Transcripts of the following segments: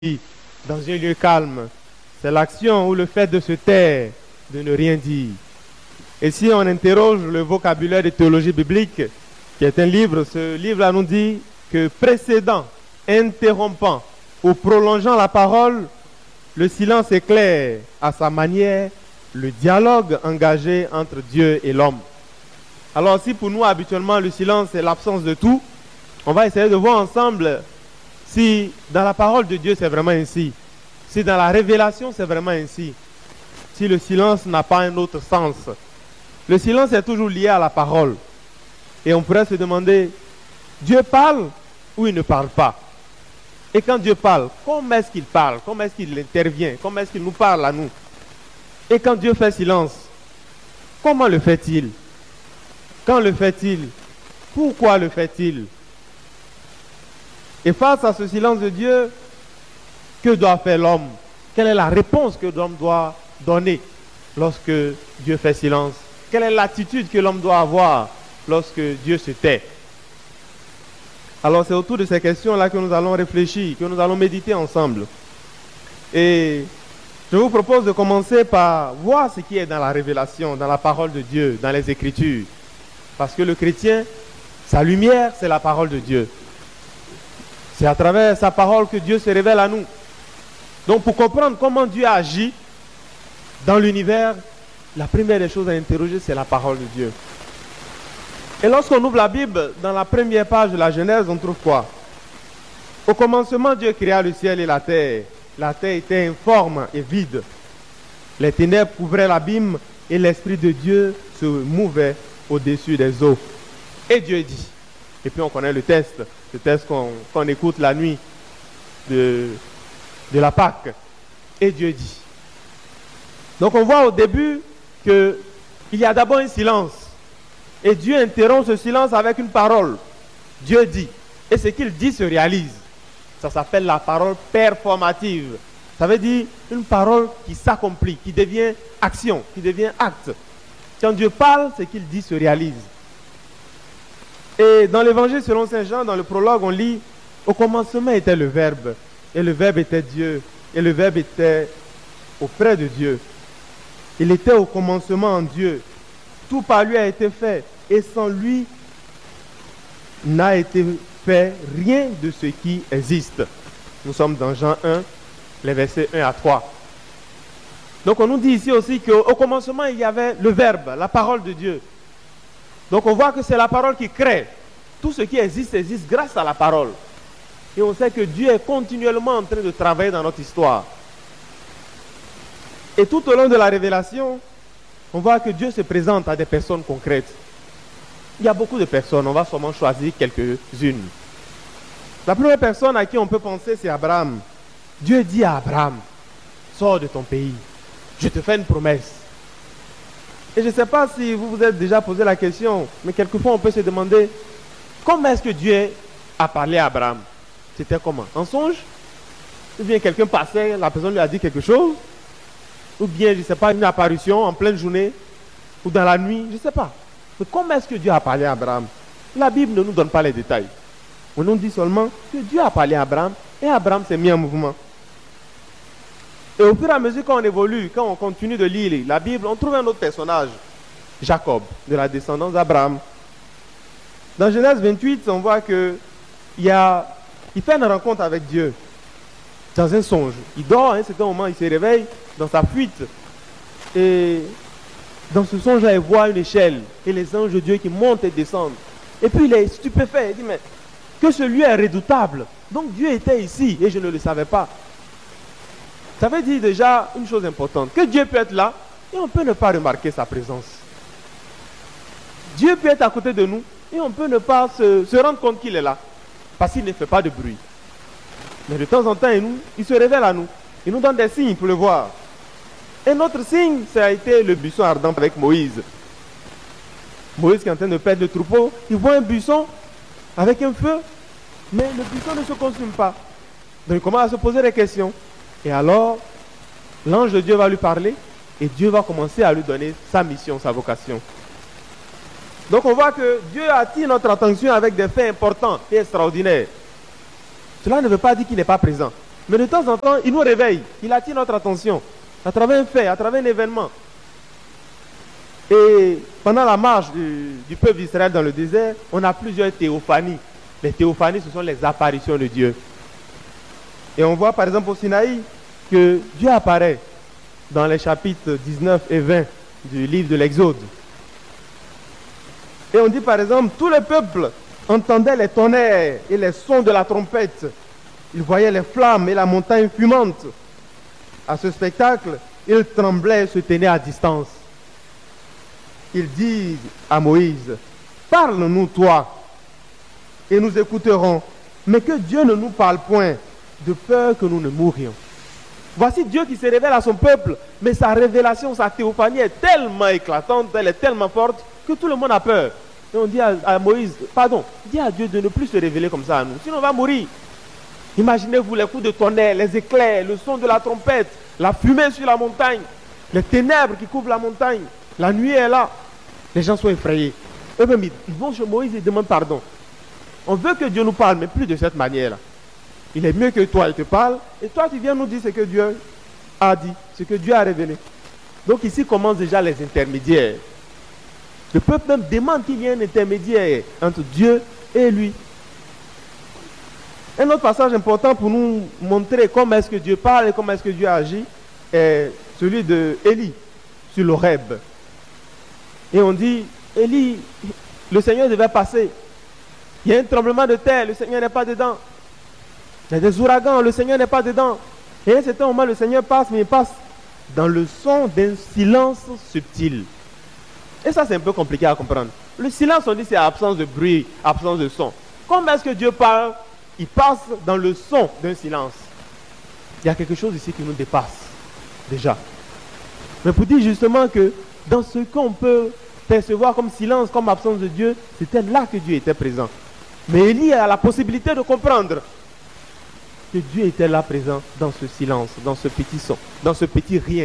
dans un lieu calme. C'est l'action ou le fait de se taire, de ne rien dire. Et si on interroge le vocabulaire de théologie biblique, qui est un livre, ce livre-là nous dit que précédant, interrompant ou prolongeant la parole, le silence éclaire à sa manière le dialogue engagé entre Dieu et l'homme. Alors si pour nous habituellement le silence est l'absence de tout, on va essayer de voir ensemble si dans la parole de Dieu c'est vraiment ainsi, si dans la révélation c'est vraiment ainsi, si le silence n'a pas un autre sens. Le silence est toujours lié à la parole. Et on pourrait se demander, Dieu parle ou il ne parle pas? Et quand Dieu parle, comment est-ce qu'il parle? Comment est-ce qu'il intervient? Comment est-ce qu'il nous parle à nous? Et quand Dieu fait silence, comment le fait-il? Quand le fait-il? Pourquoi le fait-il? Et face à ce silence de Dieu, que doit faire l'homme? Quelle est la réponse que l'homme doit donner lorsque Dieu fait silence? Quelle est l'attitude que l'homme doit avoir lorsque Dieu se tait? Alors c'est autour de ces questions-là que nous allons réfléchir, que nous allons méditer ensemble. Et je vous propose de commencer par voir ce qui est dans la révélation, dans la parole de Dieu, dans les Écritures. Parce que le chrétien, sa lumière, c'est la parole de Dieu. C'est à travers sa parole que Dieu se révèle à nous. Donc pour comprendre comment Dieu agit dans l'univers, la première des choses à interroger, c'est la parole de Dieu. Et lorsqu'on ouvre la Bible, dans la première page de la Genèse, on trouve quoi? Au commencement, Dieu créa le ciel et la terre. La terre était informe et vide. Les ténèbres couvraient l'abîme et l'Esprit de Dieu se mouvait au-dessus des eaux. Et Dieu dit, et puis on connaît le texte qu'on écoute la nuit de la Pâque. Et Dieu dit. Donc on voit au début qu'il y a d'abord un silence. Et Dieu interrompt ce silence avec une parole. Dieu dit. Et ce qu'il dit se réalise. Ça s'appelle la parole performative. Ça veut dire une parole qui s'accomplit, qui devient action, qui devient acte. Quand Dieu parle, ce qu'il dit se réalise. Et dans l'évangile selon Saint Jean, dans le prologue, on lit « Au commencement était le Verbe, et le Verbe était Dieu, et le Verbe était auprès de Dieu. Il était au commencement en Dieu. Tout par lui a été fait, et sans lui n'a été fait rien de ce qui existe. » Nous sommes dans Jean 1, les versets 1 à 3. Donc on nous dit ici aussi qu'au commencement, il y avait le Verbe, la parole de Dieu. Donc on voit que c'est la parole qui crée. Tout ce qui existe, existe grâce à la parole. Et on sait que Dieu est continuellement en train de travailler dans notre histoire. Et tout au long de la révélation, on voit que Dieu se présente à des personnes concrètes. Il y a beaucoup de personnes, on va sûrement choisir quelques-unes. La première personne à qui on peut penser, c'est Abraham. Dieu dit à Abraham, sors de ton pays, je te fais une promesse. Et je ne sais pas si vous vous êtes déjà posé la question, mais quelquefois on peut se demander, comment est-ce que Dieu a parlé à Abraham? C'était comment? En songe? Ou bien quelqu'un passait, la personne lui a dit quelque chose? Ou bien, je ne sais pas, une apparition en pleine journée? Ou dans la nuit? Je ne sais pas. Mais comment est-ce que Dieu a parlé à Abraham? La Bible ne nous donne pas les détails. On nous dit seulement que Dieu a parlé à Abraham et Abraham s'est mis en mouvement. Et au fur et à mesure qu'on évolue, quand on continue de lire la Bible, on trouve un autre personnage, Jacob, de la descendance d'Abraham. Dans Genèse 28, on voit qu'il fait une rencontre avec Dieu dans un songe. Il dort, à un certain moment, il se réveille dans sa fuite. Et dans ce songe-là, il voit une échelle et les anges de Dieu qui montent et descendent. Et puis il est stupéfait, il dit, mais que ce lieu est redoutable. Donc Dieu était ici et je ne le savais pas. Ça veut dire déjà une chose importante, que Dieu peut être là et on peut ne pas remarquer sa présence. Dieu peut être à côté de nous et on peut ne pas se rendre compte qu'il est là, parce qu'il ne fait pas de bruit. Mais de temps en temps, il se révèle à nous. Il nous donne des signes pour le voir. Un autre signe, ça a été le buisson ardent avec Moïse. Moïse qui est en train de perdre le troupeau, il voit un buisson avec un feu, mais le buisson ne se consume pas. Donc il commence à se poser des questions. Et alors, l'ange de Dieu va lui parler et Dieu va commencer à lui donner sa mission, sa vocation. Donc on voit que Dieu attire notre attention avec des faits importants et extraordinaires. Cela ne veut pas dire qu'il n'est pas présent. Mais de temps en temps, il nous réveille, il attire notre attention à travers un fait, à travers un événement. Et pendant la marche du peuple d'Israël dans le désert, on a plusieurs théophanies. Les théophanies, ce sont les apparitions de Dieu. Et on voit par exemple au Sinaï que Dieu apparaît dans les chapitres 19 et 20 du livre de l'Exode. Et on dit par exemple, tout le peuple entendait les tonnerres et les sons de la trompette. Ils voyaient les flammes et la montagne fumante. À ce spectacle, ils tremblaient et se tenaient à distance. Ils disent à Moïse, parle-nous toi, et nous écouterons, mais que Dieu ne nous parle point, de peur que nous ne mourions. Voici Dieu qui se révèle à son peuple, mais sa révélation, sa théophanie est tellement éclatante, elle est tellement forte, que tout le monde a peur. Et on dit à Moïse, pardon, dis à Dieu de ne plus se révéler comme ça à nous, sinon on va mourir. Imaginez-vous les coups de tonnerre, les éclairs, le son de la trompette, la fumée sur la montagne, les ténèbres qui couvrent la montagne. La nuit est là. Les gens sont effrayés. Eux-mêmes, ils vont chez Moïse et demandent pardon. On veut que Dieu nous parle, mais plus de cette manière-là. Il est mieux que toi, il te parle, et toi, tu viens nous dire ce que Dieu a dit, ce que Dieu a révélé. Donc ici commencent déjà les intermédiaires. Le peuple même demande qu'il y ait un intermédiaire entre Dieu et lui. Un autre passage important pour nous montrer comment est-ce que Dieu parle et comment est-ce que Dieu agit est celui de Élie sur l'Horeb. Et on dit, Élie, le Seigneur devait passer. Il y a un tremblement de terre, le Seigneur n'est pas dedans. Il y a des ouragans, le Seigneur n'est pas dedans. Et à un certain moment, le Seigneur passe, mais il passe dans le son d'un silence subtil. Et ça, c'est un peu compliqué à comprendre. Le silence, on dit, c'est absence de bruit, absence de son. Comment est-ce que Dieu parle? Il passe dans le son d'un silence. Il y a quelque chose ici qui nous dépasse, déjà. Mais pour dire justement que dans ce qu'on peut percevoir comme silence, comme absence de Dieu, c'était là que Dieu était présent. Mais Élie a la possibilité de comprendre que Dieu était là présent dans ce silence, dans ce petit son, dans ce petit rien.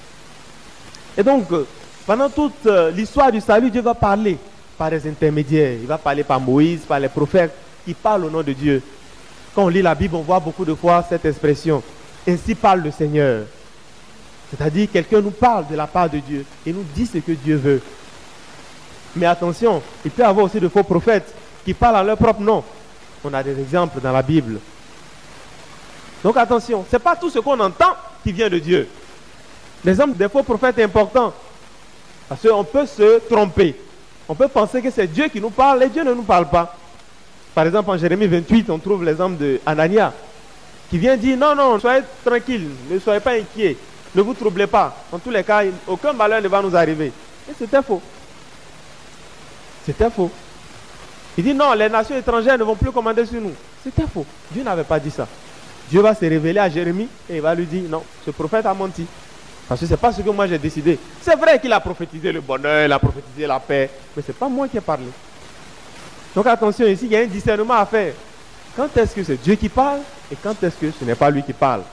Et donc, pendant toute l'histoire du salut, Dieu va parler par les intermédiaires. Il va parler par Moïse, par les prophètes qui parlent au nom de Dieu. Quand on lit la Bible, on voit beaucoup de fois cette expression. Ainsi parle le Seigneur. C'est-à-dire, quelqu'un nous parle de la part de Dieu et nous dit ce que Dieu veut. Mais attention, il peut y avoir aussi de faux prophètes qui parlent à leur propre nom. On a des exemples dans la Bible. Donc attention, ce n'est pas tout ce qu'on entend qui vient de Dieu. L'exemple des faux prophètes est important. Parce qu'on peut se tromper. On peut penser que c'est Dieu qui nous parle et Dieu ne nous parle pas. Par exemple, en Jérémie 28, on trouve l'exemple d'Anania qui vient dire, non, non, soyez tranquilles, ne soyez pas inquiets, ne vous troublez pas. En tous les cas, aucun malheur ne va nous arriver. Et c'était faux. C'était faux. Il dit, non, les nations étrangères ne vont plus commander sur nous. C'était faux. Dieu n'avait pas dit ça. Dieu va se révéler à Jérémie et il va lui dire, non, ce prophète a menti. Parce que ce n'est pas ce que moi j'ai décidé. C'est vrai qu'il a prophétisé le bonheur, il a prophétisé la paix, mais ce n'est pas moi qui ai parlé. Donc attention, ici, il y a un discernement à faire. Quand est-ce que c'est Dieu qui parle et quand est-ce que ce n'est pas lui qui parle?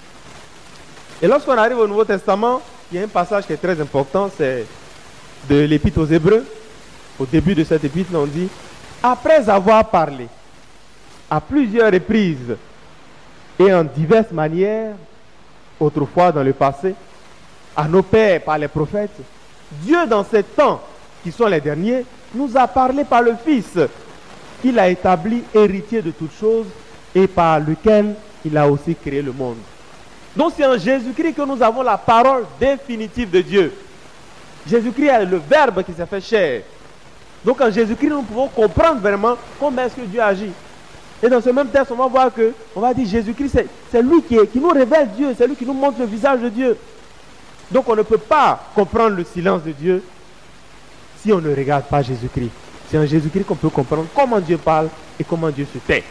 Et lorsqu'on arrive au Nouveau Testament, il y a un passage qui est très important, c'est de l'Épître aux Hébreux. Au début de cette épître, on dit, après avoir parlé à plusieurs reprises et en diverses manières, autrefois dans le passé, à nos pères par les prophètes, Dieu dans ces temps qui sont les derniers, nous a parlé par le Fils, qu'il a établi héritier de toutes choses et par lequel il a aussi créé le monde. Donc c'est en Jésus-Christ que nous avons la parole définitive de Dieu. Jésus-Christ est le Verbe qui s'est fait chair. Donc en Jésus-Christ, nous pouvons comprendre vraiment comment est-ce que Dieu agit. Et dans ce même texte, on va voir que, on va dire Jésus-Christ, c'est lui qui nous révèle Dieu, c'est lui qui nous montre le visage de Dieu. Donc on ne peut pas comprendre le silence de Dieu si on ne regarde pas Jésus-Christ. C'est en Jésus-Christ qu'on peut comprendre comment Dieu parle et comment Dieu se tait.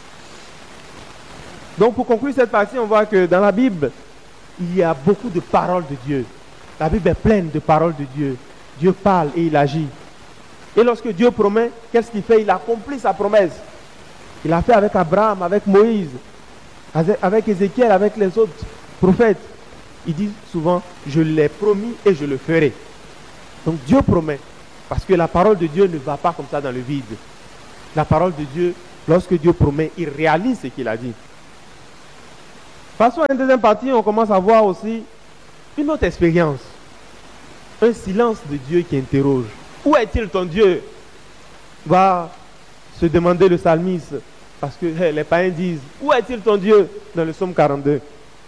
Donc pour conclure cette partie, on voit que dans la Bible, il y a beaucoup de paroles de Dieu. La Bible est pleine de paroles de Dieu. Dieu parle et il agit. Et lorsque Dieu promet, qu'est-ce qu'il fait? Il accomplit sa promesse. Il a fait avec Abraham, avec Moïse, avec Ézéchiel, avec les autres prophètes. Il dit souvent, je l'ai promis et je le ferai. Donc Dieu promet. Parce que la parole de Dieu ne va pas comme ça dans le vide. La parole de Dieu, lorsque Dieu promet, il réalise ce qu'il a dit. Passons à une deuxième partie, on commence à voir aussi une autre expérience. Un silence de Dieu qui interroge. Où est-il ton Dieu? Va se demander le psalmiste. Parce que les païens disent, où est-il ton Dieu? Dans le psaume 42.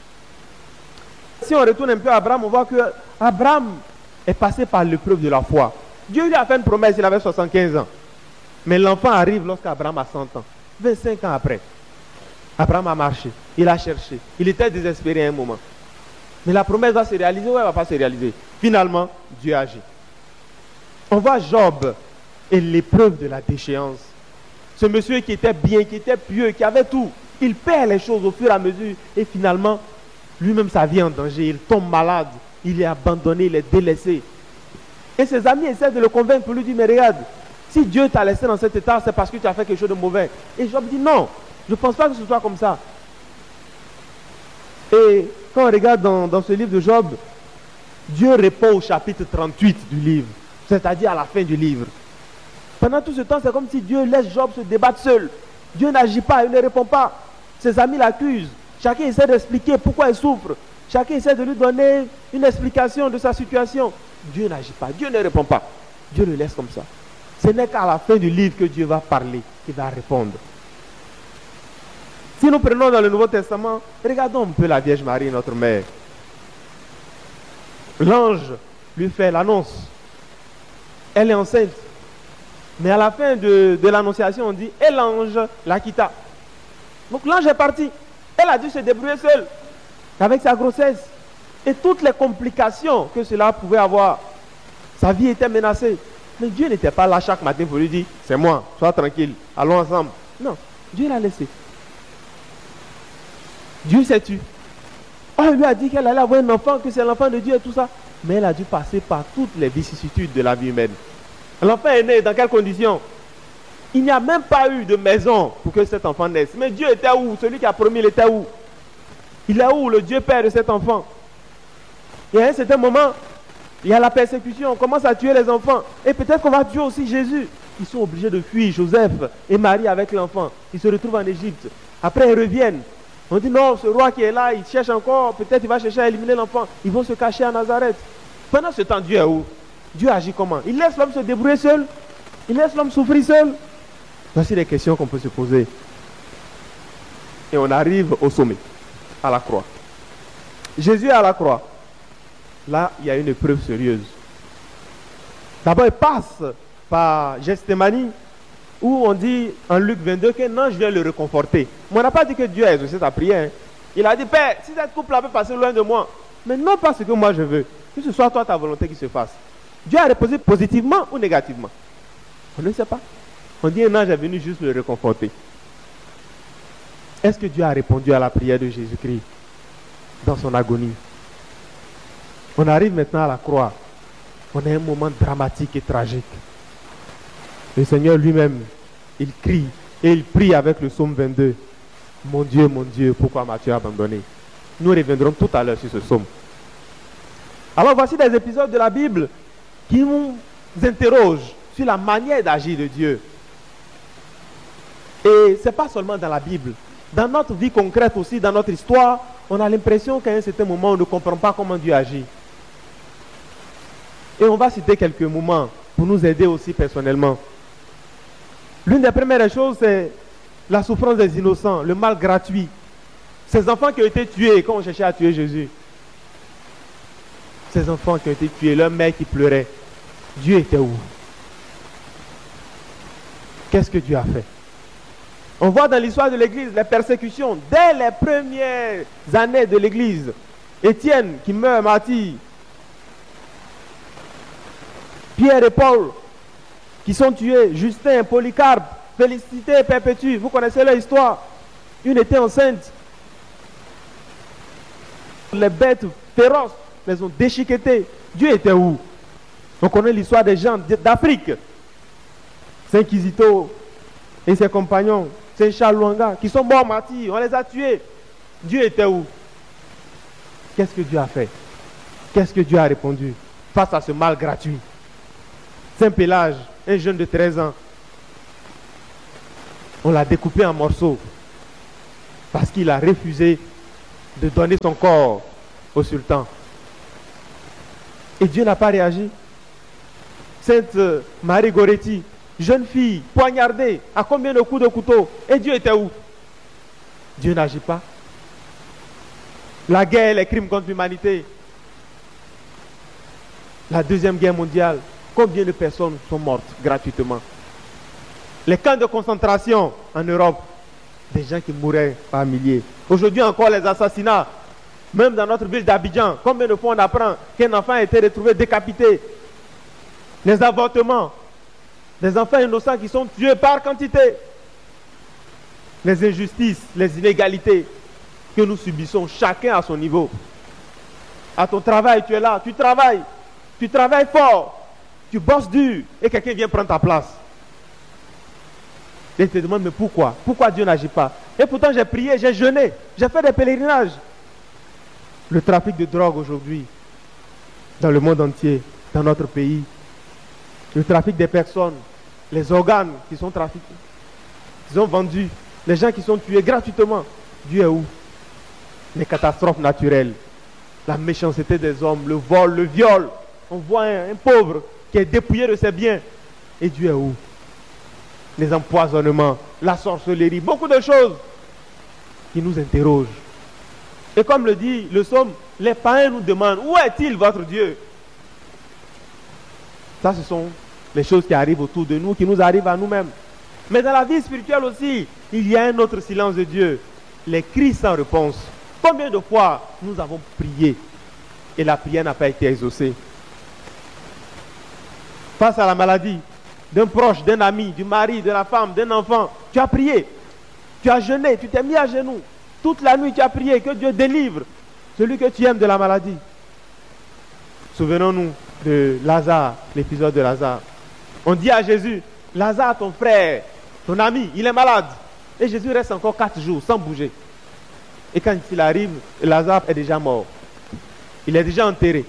Si on retourne un peu à Abraham, on voit que Abraham est passé par l'épreuve de la foi. Dieu lui a fait une promesse, il avait 75 ans. Mais l'enfant arrive lorsqu'Abraham a 100 ans. 25 ans après. Abraham a marché, il a cherché. Il était désespéré à un moment. Mais la promesse va se réaliser ou elle ne va pas se réaliser? Finalement, Dieu agit. On voit Job et l'épreuve de la déchéance. Ce monsieur qui était bien, qui était pieux, qui avait tout, il perd les choses au fur et à mesure. Et finalement, lui-même, sa vie est en danger. Il tombe malade, il est abandonné, il est délaissé. Et ses amis essaient de le convaincre pour lui dire, mais regarde, si Dieu t'a laissé dans cet état, c'est parce que tu as fait quelque chose de mauvais. Et Job dit, non, je ne pense pas que ce soit comme ça. Et quand on regarde dans ce livre de Job, Dieu répond au chapitre 38 du livre, c'est-à-dire à la fin du livre. Pendant tout ce temps, c'est comme si Dieu laisse Job se débattre seul. Dieu n'agit pas, il ne répond pas. Ses amis l'accusent. Chacun essaie d'expliquer pourquoi il souffre. Chacun essaie de lui donner une explication de sa situation. Dieu n'agit pas, Dieu ne répond pas. Dieu le laisse comme ça. Ce n'est qu'à la fin du livre que Dieu va parler, qu'il va répondre. Si nous prenons dans le Nouveau Testament, regardons un peu la Vierge Marie, notre mère. L'ange lui fait l'annonce. Elle est enceinte. Mais à la fin de l'annonciation, on dit, et l'ange la quitta. Donc l'ange est parti. Elle a dû se débrouiller seule avec sa grossesse. Et toutes les complications que cela pouvait avoir. Sa vie était menacée. Mais Dieu n'était pas là chaque matin pour lui dire, c'est moi, sois tranquille, allons ensemble. Non, Dieu l'a laissé. Dieu s'est tué. Oh, il lui a dit qu'elle allait avoir un enfant, que c'est l'enfant de Dieu et tout ça. Mais elle a dû passer par toutes les vicissitudes de la vie humaine. L'enfant est né dans quelles conditions? Il n'y a même pas eu de maison pour que cet enfant naisse. Mais Dieu était où? Celui qui a promis, il était où? Il est où le Dieu Père de cet enfant? Et à un certain moment, il y a la persécution, on commence à tuer les enfants. Et peut-être qu'on va tuer aussi Jésus. Ils sont obligés de fuir, Joseph et Marie avec l'enfant. Ils se retrouvent en Égypte. Après, ils reviennent. On dit non, ce roi qui est là, il cherche encore, peut-être il va chercher à éliminer l'enfant. Ils vont se cacher à Nazareth. Pendant ce temps, Dieu est où? Dieu agit comment? Il laisse l'homme se débrouiller seul? Il laisse l'homme souffrir seul? Voici les questions qu'on peut se poser. Et on arrive au sommet, à la croix. Jésus est à la croix. Là, il y a une épreuve sérieuse. D'abord, il passe par Gethsémani, où on dit en Luc 22 qu'un ange vient le réconforter. Mais on n'a pas dit que Dieu a exaucé sa prière. Il a dit, Père, si cette couple-là peut passer loin de moi, mais non pas ce que moi je veux, que ce soit toi ta volonté qui se fasse. Dieu a répondu positivement ou négativement? On ne sait pas. On dit un ange est venu juste le réconforter. Est-ce que Dieu a répondu à la prière de Jésus-Christ dans son agonie? On arrive maintenant à la croix. On a un moment dramatique et tragique. Le Seigneur lui-même, il crie et il prie avec le psaume 22. Mon Dieu, pourquoi m'as-tu abandonné? Nous reviendrons tout à l'heure sur ce psaume. Alors voici des épisodes de la Bible qui nous interrogent sur la manière d'agir de Dieu. Et ce n'est pas seulement dans la Bible. Dans notre vie concrète aussi, dans notre histoire, on a l'impression qu'à un certain moment, on ne comprend pas comment Dieu agit. Et on va citer quelques moments pour nous aider aussi personnellement. L'une des premières choses, c'est la souffrance des innocents, le mal gratuit. Ces enfants qui ont été tués quand on cherchait à tuer Jésus. Ces enfants qui ont été tués, leur mère qui pleurait. Dieu était où? Qu'est-ce que Dieu a fait? On voit dans l'histoire de l'Église les persécutions dès les premières années de l'Église. Étienne qui meurt martyr. Pierre et Paul qui sont tués. Justin, Polycarpe, Félicité et Perpétue. Vous connaissez leur histoire. Une était enceinte. Les bêtes féroces les ont déchiquetées. Dieu était où? On connaît l'histoire des gens d'Afrique. Saint Kizito et ses compagnons, Saint Charles Lwanga, qui sont morts martyrs, on les a tués. Dieu était où? Qu'est-ce que Dieu a fait? Qu'est-ce que Dieu a répondu face à ce mal gratuit? Saint Pélage, un jeune de 13 ans, on l'a découpé en morceaux parce qu'il a refusé de donner son corps au sultan. Et Dieu n'a pas réagi. Sainte Marie Goretti, jeune fille, poignardée, à combien de coups de couteau? Et Dieu était où? Dieu n'agit pas. La guerre, les crimes contre l'humanité. La Deuxième Guerre mondiale, combien de personnes sont mortes gratuitement? Les camps de concentration en Europe, des gens qui mouraient par milliers. Aujourd'hui encore, les assassinats, même dans notre ville d'Abidjan, combien de fois on apprend qu'un enfant a été retrouvé décapité? Les avortements, des enfants innocents qui sont tués par quantité. Les injustices, les inégalités que nous subissons, chacun à son niveau. À ton travail, tu es là, tu travailles fort, tu bosses dur et quelqu'un vient prendre ta place. Et te demande, mais pourquoi? Pourquoi Dieu n'agit pas? Et pourtant j'ai prié, j'ai jeûné, j'ai fait des pèlerinages. Le trafic de drogue aujourd'hui, dans le monde entier, dans notre pays, le trafic des personnes, les organes qui sont trafiqués, qui sont vendus, les gens qui sont tués gratuitement. Dieu est où? Les catastrophes naturelles, la méchanceté des hommes, le vol, le viol. On voit un pauvre qui est dépouillé de ses biens. Et Dieu est où? Les empoisonnements, la sorcellerie, beaucoup de choses qui nous interrogent. Et comme le dit le psaume, les païens nous demandent, où est-il votre Dieu? Ça, ce sont les choses qui arrivent autour de nous, qui nous arrivent à nous-mêmes. Mais dans la vie spirituelle aussi, il y a un autre silence de Dieu. Les cris sans réponse. Combien de fois nous avons prié et la prière n'a pas été exaucée? Face à la maladie d'un proche, d'un ami, du mari, de la femme, d'un enfant, tu as prié, tu as jeûné, tu t'es mis à genoux. Toute la nuit, tu as prié que Dieu délivre celui que tu aimes de la maladie. Souvenons-nous de Lazare, l'épisode de Lazare. On dit à Jésus, Lazare, ton frère, ton ami, il est malade. Et Jésus reste encore 4 jours sans bouger. Et quand il arrive, Lazare est déjà mort. Il est déjà enterré.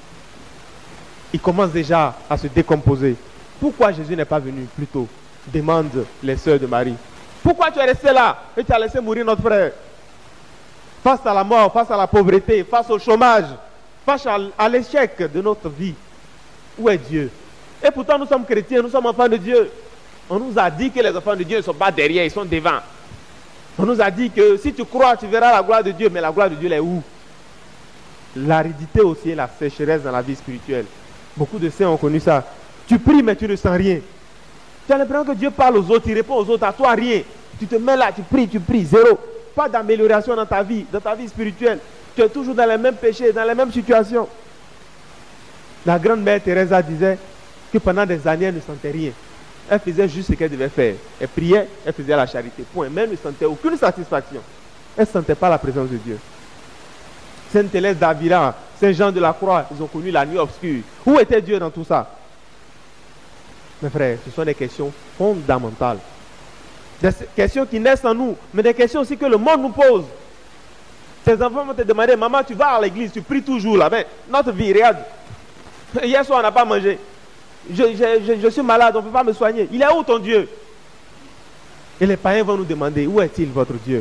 Il commence déjà à se décomposer. Pourquoi Jésus n'est pas venu plus tôt? Demandent les sœurs de Marie. Pourquoi tu es resté là et tu as laissé mourir notre frère? Face à la mort, face à la pauvreté, face au chômage, face à l'échec de notre vie, où est Dieu? Et pourtant nous sommes chrétiens, nous sommes enfants de Dieu. On nous a dit que les enfants de Dieu ne sont pas derrière, ils sont devant. On nous a dit que si tu crois, tu verras la gloire de Dieu, mais la gloire de Dieu elle est où? L'aridité aussi et la sécheresse dans la vie spirituelle. Beaucoup de saints ont connu ça. Tu pries mais tu ne sens rien. Tu as l'impression que Dieu parle aux autres, il répond aux autres, à toi rien. Tu te mets là, tu pries, zéro. Pas d'amélioration dans ta vie spirituelle. Tu es toujours dans les mêmes péchés, dans les mêmes situations. La grande mère Teresa disait que pendant des années, elle ne sentait rien. Elle faisait juste ce qu'elle devait faire. Elle priait, elle faisait la charité. Point. Mais elle ne sentait aucune satisfaction. Elle ne sentait pas la présence de Dieu. Sainte Thérèse d'Avila, Saint Jean de la Croix, ils ont connu la nuit obscure. Où était Dieu dans tout ça? Mes frères, ce sont des questions fondamentales. Des questions qui naissent en nous, mais des questions aussi que le monde nous pose. Tes enfants vont te demander, maman, tu vas à l'église, tu pries toujours là. Mais notre vie, regarde. Hier soir, on n'a pas mangé. Je suis malade, on ne peut pas me soigner. Il est où ton Dieu? Et les païens vont nous demander, où est-il votre Dieu?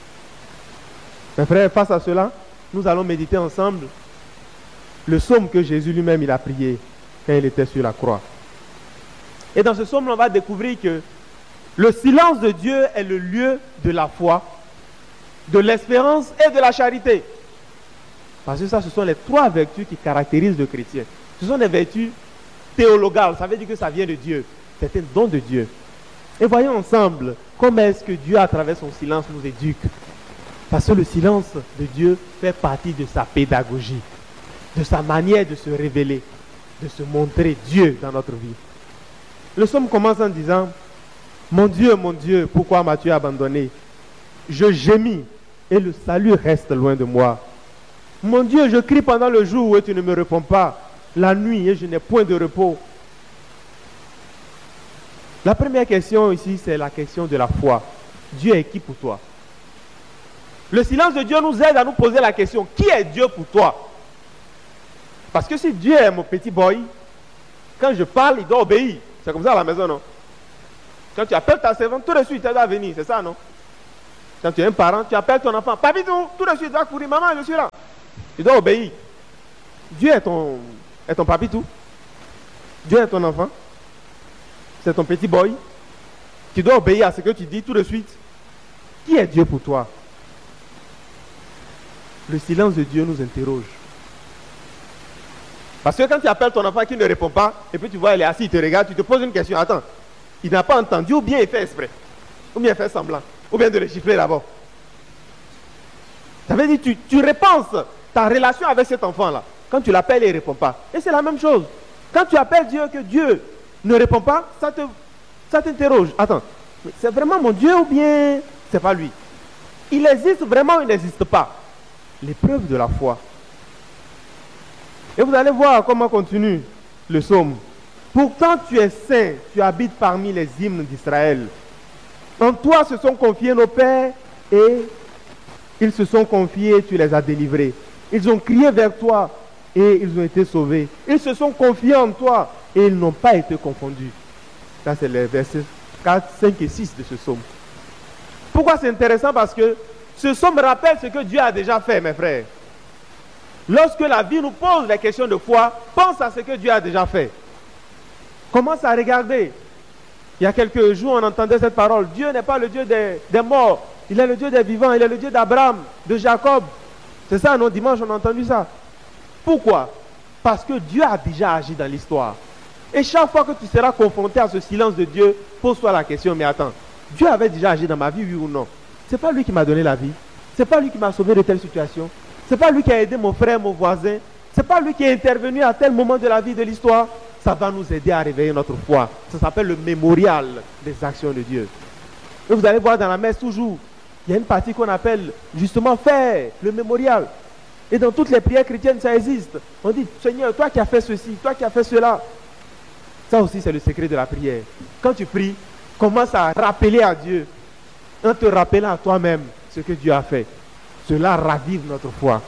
Mes frères, face à cela, nous allons méditer ensemble le psaume que Jésus lui-même il a prié quand il était sur la croix. Et dans ce psaume, on va découvrir que le silence de Dieu est le lieu de la foi, de l'espérance et de la charité. Parce que ça, ce sont les 3 vertus qui caractérisent le chrétien. Ce sont des vertus théologales, ça veut dire que ça vient de Dieu. C'est un don de Dieu. Et voyons ensemble comment est-ce que Dieu, à travers son silence, nous éduque. Parce que le silence de Dieu fait partie de sa pédagogie, de sa manière de se révéler, de se montrer Dieu dans notre vie. Le psaume commence en disant, mon Dieu, pourquoi m'as-tu abandonné? Je gémis et le salut reste loin de moi. Mon Dieu, je crie pendant le jour et tu ne me réponds pas. La nuit et je n'ai point de repos. La première question ici, c'est la question de la foi. Dieu est qui pour toi? Le silence de Dieu nous aide à nous poser la question, qui est Dieu pour toi? Parce que si Dieu est mon petit boy, quand je parle, il doit obéir. C'est comme ça à la maison, non? Quand tu appelles ta servante, tout de suite, elle doit venir, c'est ça, non? Quand tu es un parent, tu appelles ton enfant. Papitou, tout de suite, tu vas courir. Maman, je suis là. Tu dois obéir. Dieu est ton papitou. Dieu est ton enfant. C'est ton petit boy. Tu dois obéir à ce que tu dis tout de suite. Qui est Dieu pour toi? Le silence de Dieu nous interroge. Parce que quand tu appelles ton enfant qui ne répond pas, et puis tu vois, il est assis, il te regarde, tu te poses une question. Attends, il n'a pas entendu, ou bien il fait exprès, ou bien il fait semblant, ou bien de le gifler d'abord. Ça veut dire que tu repenses ta relation avec cet enfant-là. Quand tu l'appelles, il ne répond pas. Et c'est la même chose. Quand tu appelles Dieu, que Dieu ne répond pas, ça t'interroge. Attends, c'est vraiment mon Dieu ou bien c'est pas lui? Il existe vraiment ou il n'existe pas? L'épreuve de la foi. Et vous allez voir comment continue le psaume. Pourtant tu es saint, tu habites parmi les hymnes d'Israël. En toi se sont confiés nos pères et ils se sont confiés, tu les as délivrés. Ils ont crié vers toi et ils ont été sauvés. Ils se sont confiés en toi et ils n'ont pas été confondus. Ça, c'est les versets 4, 5 et 6 de ce psaume. Pourquoi c'est intéressant? Parce que ce psaume rappelle ce que Dieu a déjà fait, mes frères. Lorsque la vie nous pose les questions de foi, pense à ce que Dieu a déjà fait. Commence à regarder. Il y a quelques jours, on entendait cette parole. Dieu n'est pas le Dieu des morts. Il est le Dieu des vivants. Il est le Dieu d'Abraham, de Jacob. C'est ça, non? Dimanche, on a entendu ça. Pourquoi? Parce que Dieu a déjà agi dans l'histoire. Et chaque fois que tu seras confronté à ce silence de Dieu, pose-toi la question, mais attends, Dieu avait déjà agi dans ma vie, oui ou non? C'est pas lui qui m'a donné la vie. C'est pas lui qui m'a sauvé de telle situation. C'est pas lui qui a aidé mon frère, mon voisin. C'est pas lui qui est intervenu à tel moment de la vie de l'histoire. Ça va nous aider à réveiller notre foi. Ça s'appelle le mémorial des actions de Dieu. Et vous allez voir dans la messe toujours, il y a une partie qu'on appelle justement faire le mémorial. Et dans toutes les prières chrétiennes, ça existe. On dit, Seigneur, toi qui as fait ceci, toi qui as fait cela. Ça aussi, c'est le secret de la prière. Quand tu pries, commence à rappeler à Dieu, en te rappelant à toi-même ce que Dieu a fait. Cela ravive notre foi.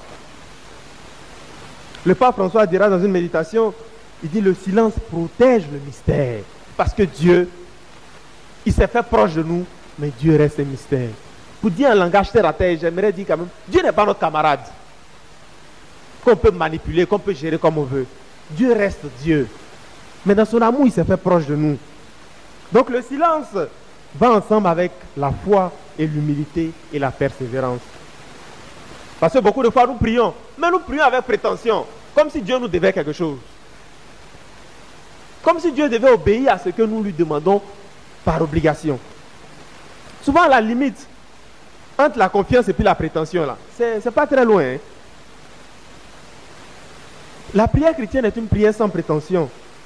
Le pape François dira dans une méditation, il dit le silence protège le mystère. Parce que Dieu, il s'est fait proche de nous, mais Dieu reste un mystère. Pour dire un langage terre à terre, j'aimerais dire quand même, Dieu n'est pas notre camarade. Qu'on peut manipuler, qu'on peut gérer comme on veut. Dieu reste Dieu. Mais dans son amour, il s'est fait proche de nous. Donc le silence va ensemble avec la foi et l'humilité et la persévérance. Parce que beaucoup de fois nous prions, mais nous prions avec prétention, comme si Dieu nous devait quelque chose. Comme si Dieu devait obéir à ce que nous lui demandons par obligation. Souvent à la limite, entre la confiance et puis la prétention, là, c'est pas très loin. Hein? La prière chrétienne est une prière sans prétention.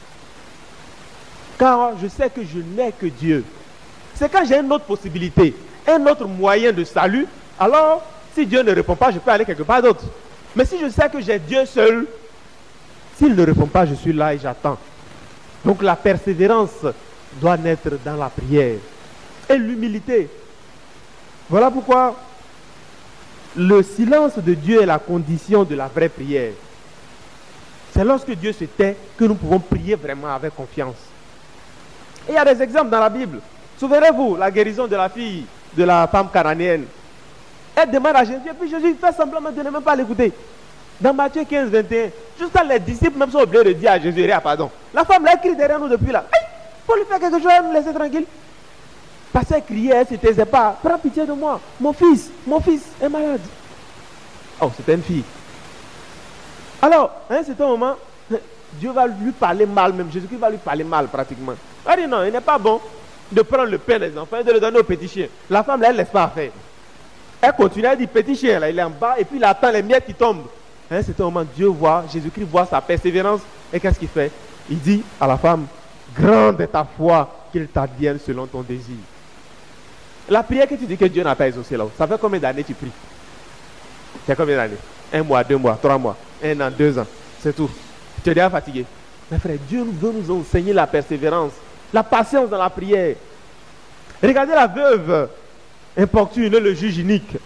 Car je sais que je n'ai que Dieu. C'est quand j'ai une autre possibilité, un autre moyen de salut, alors si Dieu ne répond pas, je peux aller quelque part d'autre. Mais si je sais que j'ai Dieu seul, s'il ne répond pas, je suis là et j'attends. Donc la persévérance doit naître dans la prière. Et l'humilité. Voilà pourquoi le silence de Dieu est la condition de la vraie prière. C'est lorsque Dieu se tait que nous pouvons prier vraiment avec confiance. Et il y a des exemples dans la Bible. Souvenez-vous, la guérison de la fille, de la femme cananéenne. Elle demande à Jésus, et puis Jésus fait semblant de ne même pas l'écouter. Dans Matthieu 15, 21, jusqu'à les disciples même sont obligés de dire à Jésus, pardon. La femme là, elle crie derrière nous depuis là. Hey, pour lui faire quelque chose, elle me laisser tranquille. Parce qu'elle criait, elle ne se taisait pas. Prends pitié de moi. Mon fils est malade. Oh, c'était une fille. Alors, à un certain moment, Dieu va lui parler mal même. Jésus-Christ va lui parler mal pratiquement. Elle dit non, il n'est pas bon de prendre le pain des enfants et de le donner au petit chien. La femme là, elle ne laisse pas faire. Elle continue, elle dit petit chien là, il est en bas et puis il attend les miettes qui tombent. À un certain moment, Dieu voit, Jésus-Christ voit sa persévérance et qu'est-ce qu'il fait? Il dit à la femme, grande est ta foi, qu'il t'advienne selon ton désir. La prière que tu dis que Dieu n'a pas exaucée là, ça fait combien d'années tu pries? C'est combien d'années? 1 mois, 2 mois, 3 mois, 1 an, 2 ans, c'est tout. Tu es déjà fatigué. Mais frère, Dieu veut nous enseigner la persévérance, la patience dans la prière. Regardez la veuve importune, le juge inique.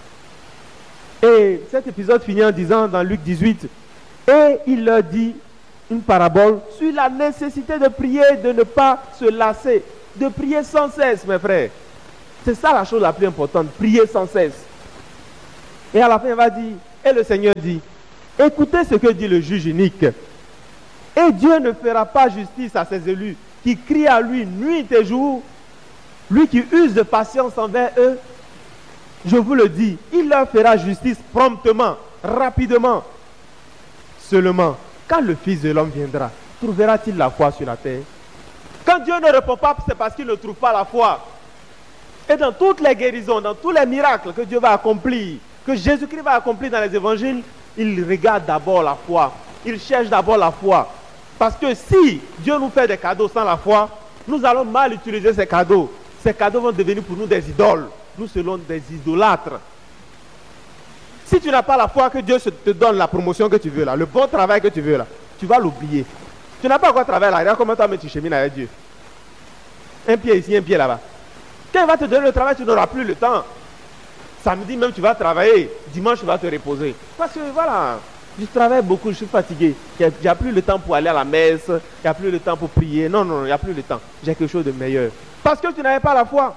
Et cet épisode finit en disant dans Luc 18, et il leur dit une parabole sur la nécessité de prier, de ne pas se lasser, de prier sans cesse, mes frères. C'est ça la chose la plus importante, prier sans cesse. Et à la fin, il va dire, et le Seigneur dit, écoutez ce que dit le juge unique. Et Dieu ne fera pas justice à ses élus qui crient à lui nuit et jour, lui qui use de patience envers eux. Je vous le dis, il leur fera justice promptement, rapidement. Seulement, quand le Fils de l'homme viendra, trouvera-t-il la foi sur la terre? Quand Dieu ne répond pas, c'est parce qu'il ne trouve pas la foi. Et dans toutes les guérisons, dans tous les miracles que Dieu va accomplir, que Jésus-Christ va accomplir dans les évangiles, il regarde d'abord la foi. Il cherche d'abord la foi. Parce que si Dieu nous fait des cadeaux sans la foi, nous allons mal utiliser ces cadeaux. Ces cadeaux vont devenir pour nous des idoles. Nous serons des idolâtres. Si tu n'as pas la foi que Dieu te donne la promotion que tu veux là, le bon travail que tu veux là, tu vas l'oublier. Tu n'as pas encore travaillé là, regarde comment toi tu chemines avec Dieu. Un pied ici, un pied là-bas. Quand il va te donner le travail, tu n'auras plus le temps. Samedi même, tu vas travailler. Dimanche, tu vas te reposer. Parce que voilà, je travaille beaucoup, je suis fatigué. Il n'y a plus le temps pour aller à la messe. Il n'y a plus le temps pour prier. Non, non, il n'y a plus le temps. J'ai quelque chose de meilleur. Parce que tu n'avais pas la foi.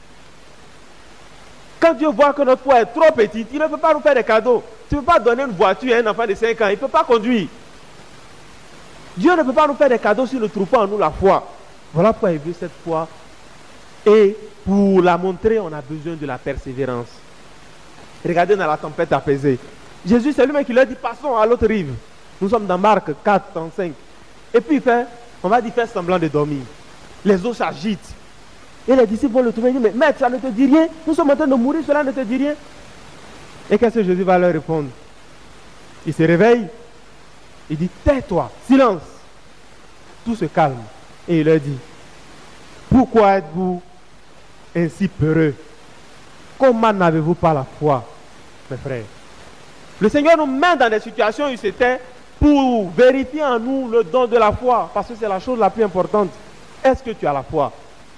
Quand Dieu voit que notre foi est trop petite, il ne peut pas nous faire des cadeaux. Tu ne peux pas donner une voiture à un enfant de 5 ans. Il ne peut pas conduire. Dieu ne peut pas nous faire des cadeaux s'il ne trouve pas en nous la foi. Voilà pourquoi il veut cette foi. Et pour la montrer, on a besoin de la persévérance. Regardez dans la tempête apaisée. Jésus, c'est lui-même qui leur dit, passons à l'autre rive. Nous sommes dans Marc 4, 35. Et puis on va dire, faire semblant de dormir. Les eaux s'agitent. Et les disciples vont le trouver et disent, mais maître, ça ne te dit rien? Nous sommes en train de mourir, cela ne te dit rien? Et qu'est-ce que Jésus va leur répondre? Il se réveille. Il dit, tais-toi, silence. Tout se calme. Et il leur dit, pourquoi êtes-vous ainsi peureux? Comment n'avez-vous pas la foi, mes frères? Le Seigneur nous met dans des situations où c'était pour vérifier en nous le don de la foi, parce que c'est la chose la plus importante. Est-ce que tu as la foi?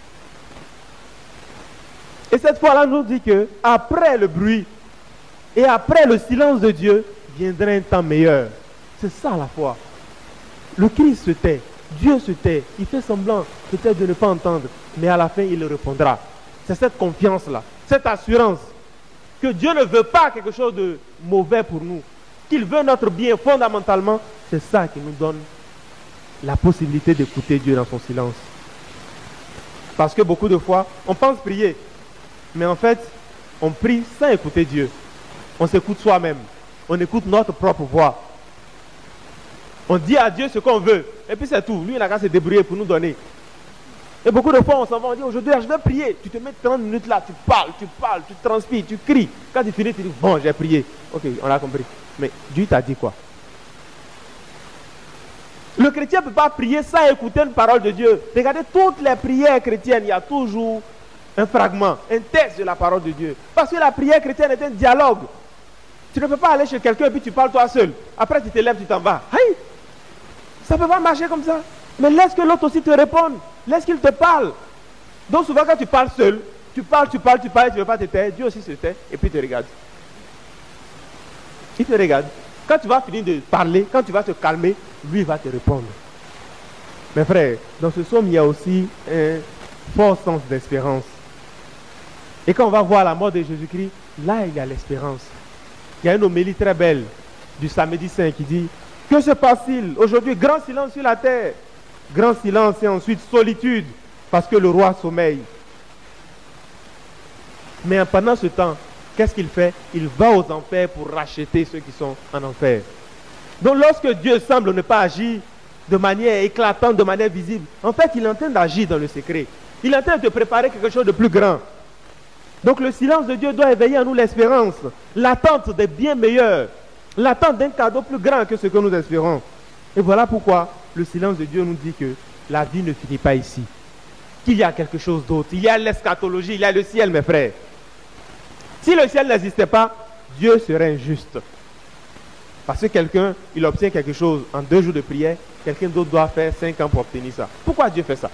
Et cette fois-là nous dit que après le bruit et après le silence de Dieu, viendra un temps meilleur. C'est ça la foi. Le Christ se tait, Dieu se tait, il fait semblant peut-être de ne pas entendre, mais à la fin il répondra. C'est cette confiance-là, cette assurance que Dieu ne veut pas quelque chose de mauvais pour nous, qu'il veut notre bien fondamentalement. C'est ça qui nous donne la possibilité d'écouter Dieu dans son silence. Parce que beaucoup de fois, on pense prier, mais en fait, on prie sans écouter Dieu. On s'écoute soi-même, on écoute notre propre voix. On dit à Dieu ce qu'on veut, et puis c'est tout. Lui, il a qu'à se débrouiller pour nous donner. Et beaucoup de fois, on s'en va, on dit aujourd'hui, je vais prier. Tu te mets 30 minutes là, tu parles, tu transpires, tu cries. Quand tu finis, tu dis, bon, j'ai prié. Ok, on a compris. Mais Dieu t'a dit quoi? Le chrétien ne peut pas prier sans écouter une parole de Dieu. Regardez toutes les prières chrétiennes, il y a toujours un fragment, un texte de la parole de Dieu. Parce que la prière chrétienne est un dialogue. Tu ne peux pas aller chez quelqu'un et puis tu parles toi seul. Après, tu te lèves, tu t'en vas. Aïe! Ça ne peut pas marcher comme ça. Mais laisse que l'autre aussi te réponde. Laisse qu'il te parle. Donc souvent quand tu parles seul, tu parles, et tu ne veux pas te taire, Dieu aussi se tait et puis il te regarde. Il te regarde. Quand tu vas finir de parler, quand tu vas te calmer, lui va te répondre. Mes frères, dans ce psaume, il y a aussi un fort sens d'espérance. Et quand on va voir la mort de Jésus-Christ, là il y a l'espérance. Il y a une homélie très belle du samedi saint qui dit: que se passe-t-il aujourd'hui? Grand silence sur la terre. Grand silence et ensuite solitude, parce que le roi sommeille. Mais pendant ce temps, qu'est-ce qu'il fait? Il va aux enfers pour racheter ceux qui sont en enfer. Donc lorsque Dieu semble ne pas agir de manière éclatante, de manière visible, en fait il est en train d'agir dans le secret. Il est en train de te préparer quelque chose de plus grand. Donc le silence de Dieu doit éveiller en nous l'espérance, l'attente des biens meilleurs, l'attente d'un cadeau plus grand que ce que nous espérons. Et voilà pourquoi le silence de Dieu nous dit que la vie ne finit pas ici, qu'il y a quelque chose d'autre. Il y a l'eschatologie, il y a le ciel, mes frères. Si le ciel n'existait pas, Dieu serait injuste. Parce que quelqu'un, il obtient quelque chose en 2 jours de prière, quelqu'un d'autre doit faire 5 ans pour obtenir ça. Pourquoi Dieu fait ça?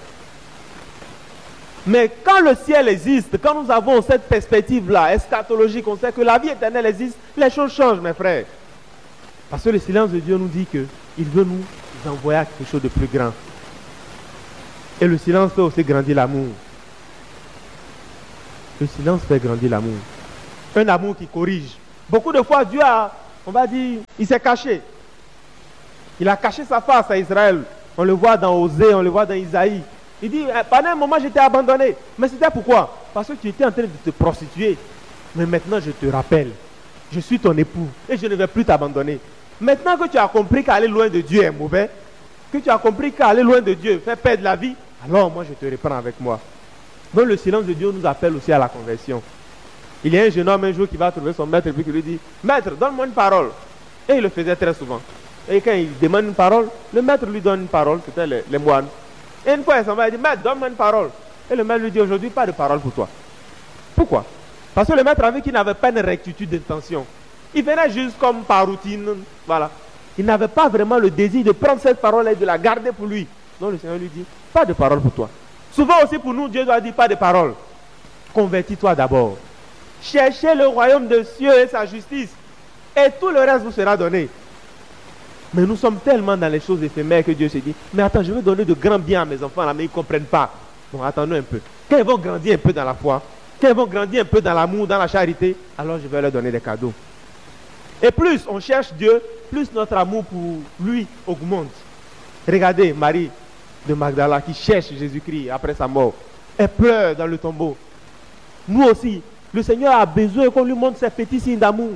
Mais quand le ciel existe, quand nous avons cette perspective-là, eschatologique, on sait que la vie éternelle existe, les choses changent, mes frères. Parce que le silence de Dieu nous dit qu'il veut nous envoyer à quelque chose de plus grand. Et le silence fait aussi grandir l'amour. Le silence fait grandir l'amour. Un amour qui corrige. Beaucoup de fois, Dieu a, on va dire, il s'est caché. Il a caché sa face à Israël. On le voit dans Osée, on le voit dans Isaïe. Il dit, pendant un moment, j'étais abandonné. Mais c'était pourquoi? Parce que tu étais en train de te prostituer. Mais maintenant, je te rappelle, je suis ton époux et je ne vais plus t'abandonner. Maintenant que tu as compris qu'aller loin de Dieu est mauvais, que tu as compris qu'aller loin de Dieu fait perdre la vie, alors moi, je te reprends avec moi. Donc le silence de Dieu nous appelle aussi à la conversion. Il y a un jeune homme un jour qui va trouver son maître et puis qui lui dit, maître, donne-moi une parole. Et il le faisait très souvent. Et quand il demande une parole, le maître lui donne une parole, c'était les moines. Et une fois, il s'en va, il dit, maître, donne-moi une parole. Et le maître lui dit, aujourd'hui, pas de parole pour toi. Pourquoi? Parce que le maître a vu qu'il n'avait pas une rectitude d'intention. Il venait juste comme par routine, voilà. Il n'avait pas vraiment le désir de prendre cette parole et de la garder pour lui. Donc le Seigneur lui dit, pas de parole pour toi. Souvent aussi pour nous, Dieu doit dire pas de parole. Convertis-toi d'abord. Cherchez le royaume de cieux et sa justice. Et tout le reste vous sera donné. Mais nous sommes tellement dans les choses éphémères que Dieu se dit, mais attends, je vais donner de grands biens à mes enfants là, mais ils ne comprennent pas. Bon, attendons un peu. Quand ils vont grandir un peu dans la foi, quand ils vont grandir un peu dans l'amour, dans la charité, alors je vais leur donner des cadeaux. Et plus on cherche Dieu, plus notre amour pour lui augmente. Regardez Marie de Magdala qui cherche Jésus-Christ après sa mort. Elle pleure dans le tombeau. Nous aussi, le Seigneur a besoin qu'on lui montre ses petits signes d'amour.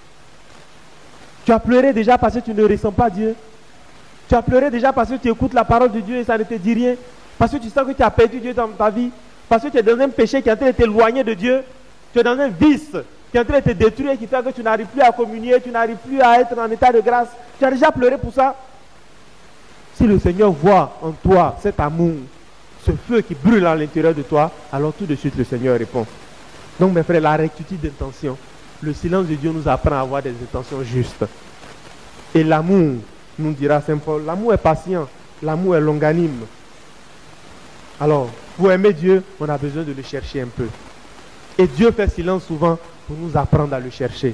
Tu as pleuré déjà parce que tu ne ressens pas Dieu. Tu as pleuré déjà parce que tu écoutes la parole de Dieu et ça ne te dit rien. Parce que tu sens que tu as perdu Dieu dans ta vie. Parce que tu es dans un péché qui est en train de t'éloigner de Dieu. Tu es dans un vice qui est en train de te détruire et qui fait que tu n'arrives plus à communier, tu n'arrives plus à être en état de grâce. Tu as déjà pleuré pour ça. Si le Seigneur voit en toi cet amour, ce feu qui brûle à l'intérieur de toi, alors tout de suite le Seigneur répond. Donc mes frères, la rectitude d'intention, le silence de Dieu nous apprend à avoir des intentions justes. Et l'amour, nous dira Saint Paul, l'amour est patient, l'amour est longanime. Alors, pour aimer Dieu, on a besoin de le chercher un peu. Et Dieu fait silence souvent pour nous apprendre à le chercher.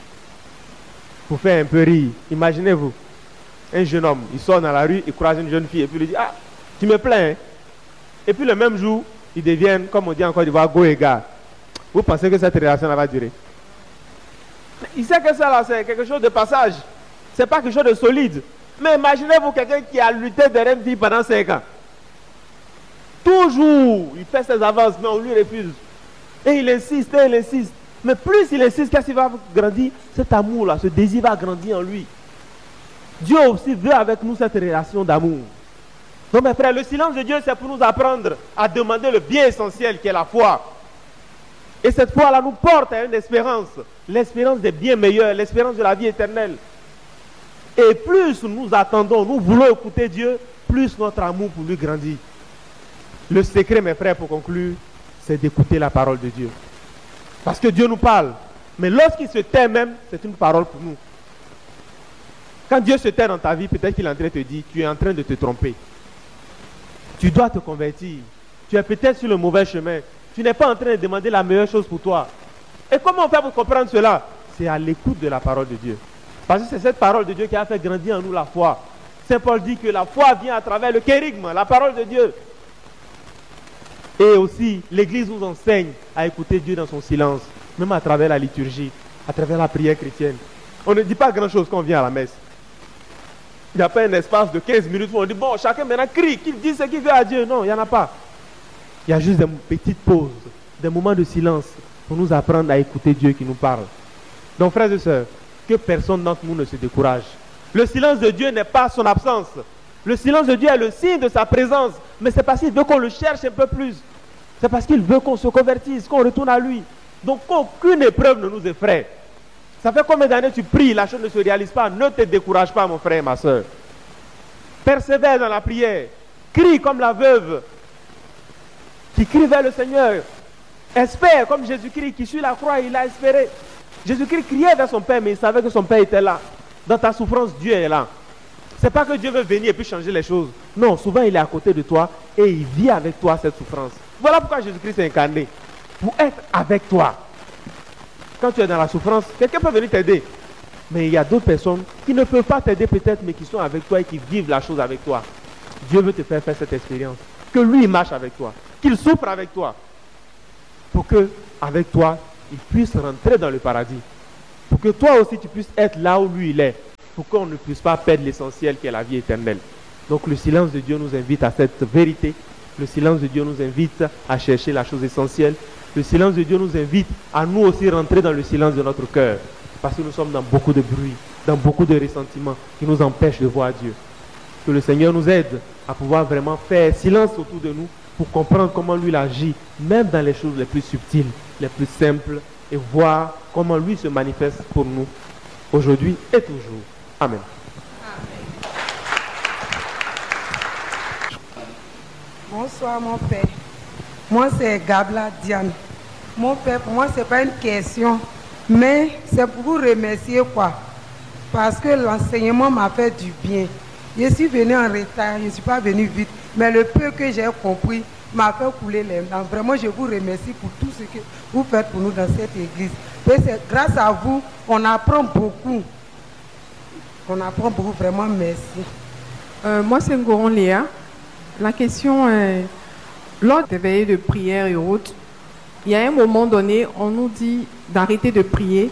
Pour faire un peu rire, imaginez-vous, un jeune homme, il sort dans la rue, il croise une jeune fille et puis il lui dit, ah, tu me plains, hein? Et puis le même jour, ils deviennent, comme on dit en Côte d'Ivoire, go et gars. Vous pensez que cette relation va durer? Il sait que ça là, c'est quelque chose de passage. C'est pas quelque chose de solide. Mais imaginez-vous quelqu'un qui a lutté derrière une fille pendant 5 ans. Toujours, il fait ses avances, mais on lui refuse. Et il insiste, et il insiste. Mais plus il insiste, qu'est-ce qu'il va grandir? Cet amour-là, ce désir va grandir en lui. Dieu aussi veut avec nous cette relation d'amour. Donc mes frères, le silence de Dieu, c'est pour nous apprendre à demander le bien essentiel qui est la foi. Et cette foi-là nous porte à une espérance. L'espérance des biens meilleurs, l'espérance de la vie éternelle. Et plus nous attendons, nous voulons écouter Dieu, plus notre amour pour lui grandit. Le secret, mes frères, pour conclure, c'est d'écouter la parole de Dieu. Parce que Dieu nous parle. Mais lorsqu'il se tait même, c'est une parole pour nous. Quand Dieu se tait dans ta vie, peut-être qu'il est en train de te dire, tu es en train de te tromper. Tu dois te convertir. Tu es peut-être sur le mauvais chemin. Tu n'es pas en train de demander la meilleure chose pour toi. Et comment on fait pour comprendre cela? C'est à l'écoute de la parole de Dieu. Parce que c'est cette parole de Dieu qui a fait grandir en nous la foi. Saint Paul dit que la foi vient à travers le kérigme, la parole de Dieu. Et aussi, l'Église nous enseigne à écouter Dieu dans son silence, même à travers la liturgie, à travers la prière chrétienne. On ne dit pas grand-chose quand on vient à la messe. Il n'y a pas un espace de 15 minutes où on dit, bon, chacun maintenant crie, qu'il dise ce qu'il veut à Dieu. Non, il n'y en a pas. Il y a juste des petites pauses, des moments de silence pour nous apprendre à écouter Dieu qui nous parle. Donc, frères et sœurs, que personne d'entre nous ne se décourage. Le silence de Dieu n'est pas son absence. Le silence de Dieu est le signe de sa présence. Mais c'est parce qu'il veut qu'on le cherche un peu plus. C'est parce qu'il veut qu'on se convertisse, qu'on retourne à lui. Donc, qu'aucune épreuve ne nous effraie. Ça fait combien d'années tu pries, la chose ne se réalise pas. Ne te décourage pas, mon frère et ma soeur. Persévère dans la prière. Crie comme la veuve qui crie vers le Seigneur. Espère comme Jésus-Christ qui sur la croix, il a espéré. Jésus-Christ criait vers son Père, mais il savait que son Père était là. Dans ta souffrance, Dieu est là. C'est pas que Dieu veut venir et puis changer les choses. Non, souvent il est à côté de toi et il vit avec toi cette souffrance. Voilà pourquoi Jésus-Christ s'est incarné. Pour être avec toi. Quand tu es dans la souffrance, quelqu'un peut venir t'aider. Mais il y a d'autres personnes qui ne peuvent pas t'aider peut-être, mais qui sont avec toi et qui vivent la chose avec toi. Dieu veut te faire cette expérience. Que lui marche avec toi. Qu'il souffre avec toi. pour que, avec toi, il puisse rentrer dans le paradis. Pour que toi aussi, tu puisses être là où lui, il est. Pour qu'on ne puisse pas perdre l'essentiel qui est la vie éternelle. Donc le silence de Dieu nous invite à cette vérité. Le silence de Dieu nous invite à chercher la chose essentielle. Le silence de Dieu nous invite à nous aussi rentrer dans le silence de notre cœur. Parce que nous sommes dans beaucoup de bruit, dans beaucoup de ressentiments qui nous empêchent de voir Dieu. Que le Seigneur nous aide à pouvoir vraiment faire silence autour de nous pour comprendre comment lui agit, même dans les choses les plus subtiles, les plus simples, et voir comment lui se manifeste pour nous aujourd'hui et toujours. Amen. Bonsoir mon père. Moi c'est Gabla Diane. Mon père, pour moi c'est pas une question, mais c'est pour vous remercier quoi. Parce que l'enseignement m'a fait du bien. Je suis venu en retard, je ne suis pas venu vite, mais le peu que j'ai compris m'a fait couler les larmes. Vraiment, je vous remercie pour tout ce que vous faites pour nous dans cette église. Et c'est grâce à vous, on apprend beaucoup. On apprend beaucoup, vraiment, merci. Moi, c'est Ngoron Léa. La question est, lors des veillées de prière et autres, il y a un moment donné, on nous dit d'arrêter de prier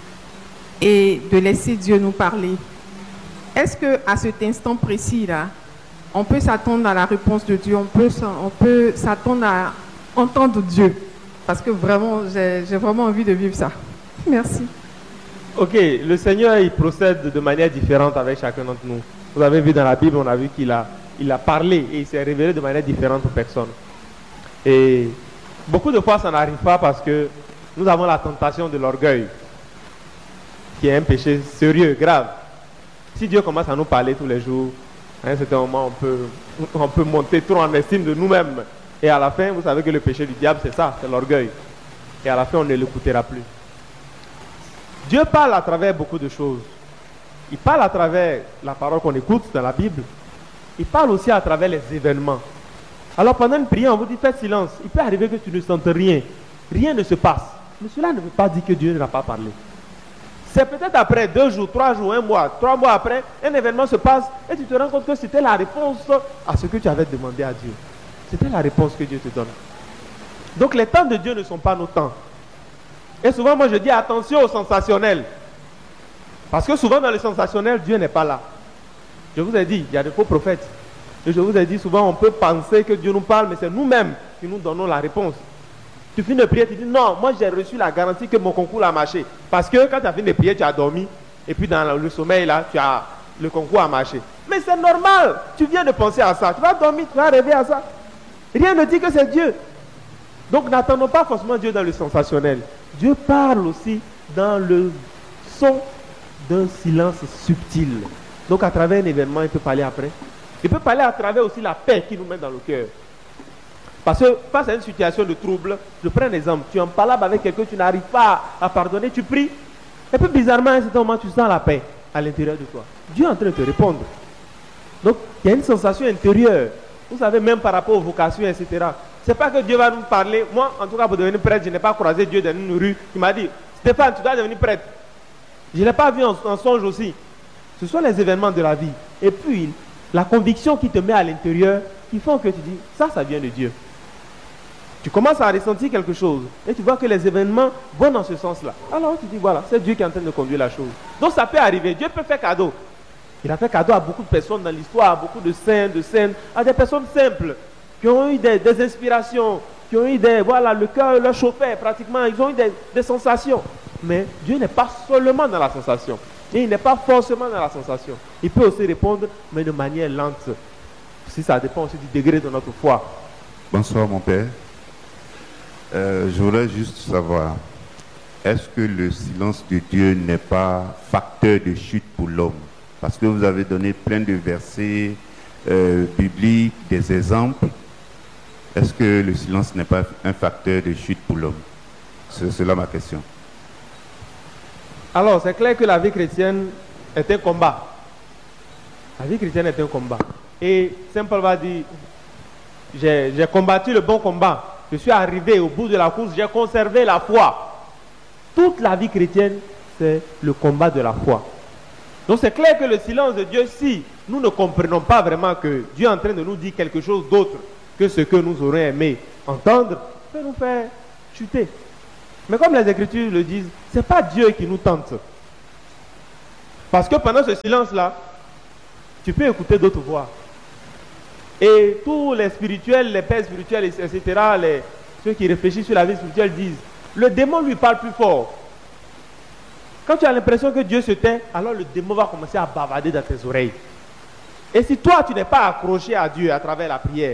et de laisser Dieu nous parler. Est-ce qu'à cet instant précis-là, on peut s'attendre à la réponse de Dieu, on peut s'attendre à entendre Dieu? Parce que vraiment, j'ai vraiment envie de vivre ça. Merci. Ok, le Seigneur, il procède de manière différente avec chacun d'entre nous. Vous avez vu dans la Bible, on a vu qu'il a parlé et il s'est révélé de manière différente aux personnes. Et beaucoup de fois, ça n'arrive pas parce que nous avons la tentation de l'orgueil, qui est un péché sérieux, grave. Si Dieu commence à nous parler tous les jours, à un certain moment, on peut monter trop en estime de nous-mêmes. Et à la fin, vous savez que le péché du diable, c'est ça, c'est l'orgueil. Et à la fin, on ne l'écoutera plus. Dieu parle à travers beaucoup de choses. Il parle à travers la parole qu'on écoute dans la Bible. Il parle aussi à travers les événements. Alors pendant une prière, on vous dit faites silence. Il peut arriver que tu ne sentes rien. Rien ne se passe. Mais cela ne veut pas dire que Dieu n'a pas parlé. C'est peut-être après 2 jours, 3 jours, 1 mois, 3 mois après, un événement se passe et tu te rends compte que c'était la réponse à ce que tu avais demandé à Dieu. C'était la réponse que Dieu te donne. Donc les temps de Dieu ne sont pas nos temps. Et souvent, moi je dis attention au sensationnel. Parce que souvent dans le sensationnel, Dieu n'est pas là. Je vous ai dit, il y a des faux prophètes. Et je vous ai dit, souvent on peut penser que Dieu nous parle, mais c'est nous-mêmes qui nous donnons la réponse. Tu finis de prier, tu dis non, moi j'ai reçu la garantie que mon concours a marché. Parce que quand tu as fini de prier, tu as dormi. Et puis dans le sommeil là, le concours a marché. Mais c'est normal, tu viens de penser à ça. Tu vas dormir, tu vas rêver à ça. Rien ne dit que c'est Dieu. Donc n'attendons pas forcément Dieu dans le sensationnel. Dieu parle aussi dans le son d'un silence subtil. Donc à travers un événement, il peut parler après. Il peut parler à travers aussi la paix qui nous met dans le cœur. Parce que face à une situation de trouble, je prends un exemple, tu es en palabre avec quelqu'un, tu n'arrives pas à pardonner, tu pries, et puis bizarrement à un certain moment tu sens la paix à l'intérieur de toi. Dieu est en train de te répondre. Donc il y a une sensation intérieure. Vous savez, même par rapport aux vocations, etc. C'est pas que Dieu va nous parler. Moi, en tout cas, pour devenir prêtre, je n'ai pas croisé Dieu dans une rue. Il m'a dit, Stéphane, tu dois devenir prêtre. Je ne l'ai pas vu en songe aussi. Ce sont les événements de la vie. Et puis, la conviction qui te met à l'intérieur, qui font que tu dis, ça vient de Dieu. Tu commences à ressentir quelque chose et tu vois que les événements vont dans ce sens-là. Alors tu dis, voilà, c'est Dieu qui est en train de conduire la chose. Donc ça peut arriver. Dieu peut faire cadeau. Il a fait cadeau à beaucoup de personnes dans l'histoire, à beaucoup de saints, de saintes, à des personnes simples qui ont eu des inspirations, qui ont eu le cœur leur chauffait pratiquement, ils ont eu des sensations. Mais Dieu n'est pas seulement dans la sensation. Et il n'est pas forcément dans la sensation. Il peut aussi répondre, mais de manière lente. Si ça dépend aussi du degré de notre foi. Bonsoir mon père. Je voudrais juste savoir, est-ce que le silence de Dieu n'est pas facteur de chute pour l'homme? Parce que vous avez donné plein de versets bibliques, des exemples. Est-ce que le silence n'est pas un facteur de chute pour l'homme? C'est là ma question. Alors, c'est clair que la vie chrétienne est un combat. La vie chrétienne est un combat. Et Saint Paul va dire, j'ai combattu le bon combat. Je suis arrivé au bout de la course, j'ai conservé la foi. Toute la vie chrétienne, c'est le combat de la foi. Donc c'est clair que le silence de Dieu, si nous ne comprenons pas vraiment que Dieu est en train de nous dire quelque chose d'autre que ce que nous aurions aimé entendre, peut nous faire chuter. Mais comme les Écritures le disent, ce n'est pas Dieu qui nous tente. Parce que pendant ce silence-là, tu peux écouter d'autres voix. Et tous les spirituels, les pères spirituels, etc., ceux qui réfléchissent sur la vie spirituelle disent, le démon lui parle plus fort. Quand tu as l'impression que Dieu se tait, alors le démon va commencer à bavarder dans tes oreilles. Et si toi, tu n'es pas accroché à Dieu à travers la prière,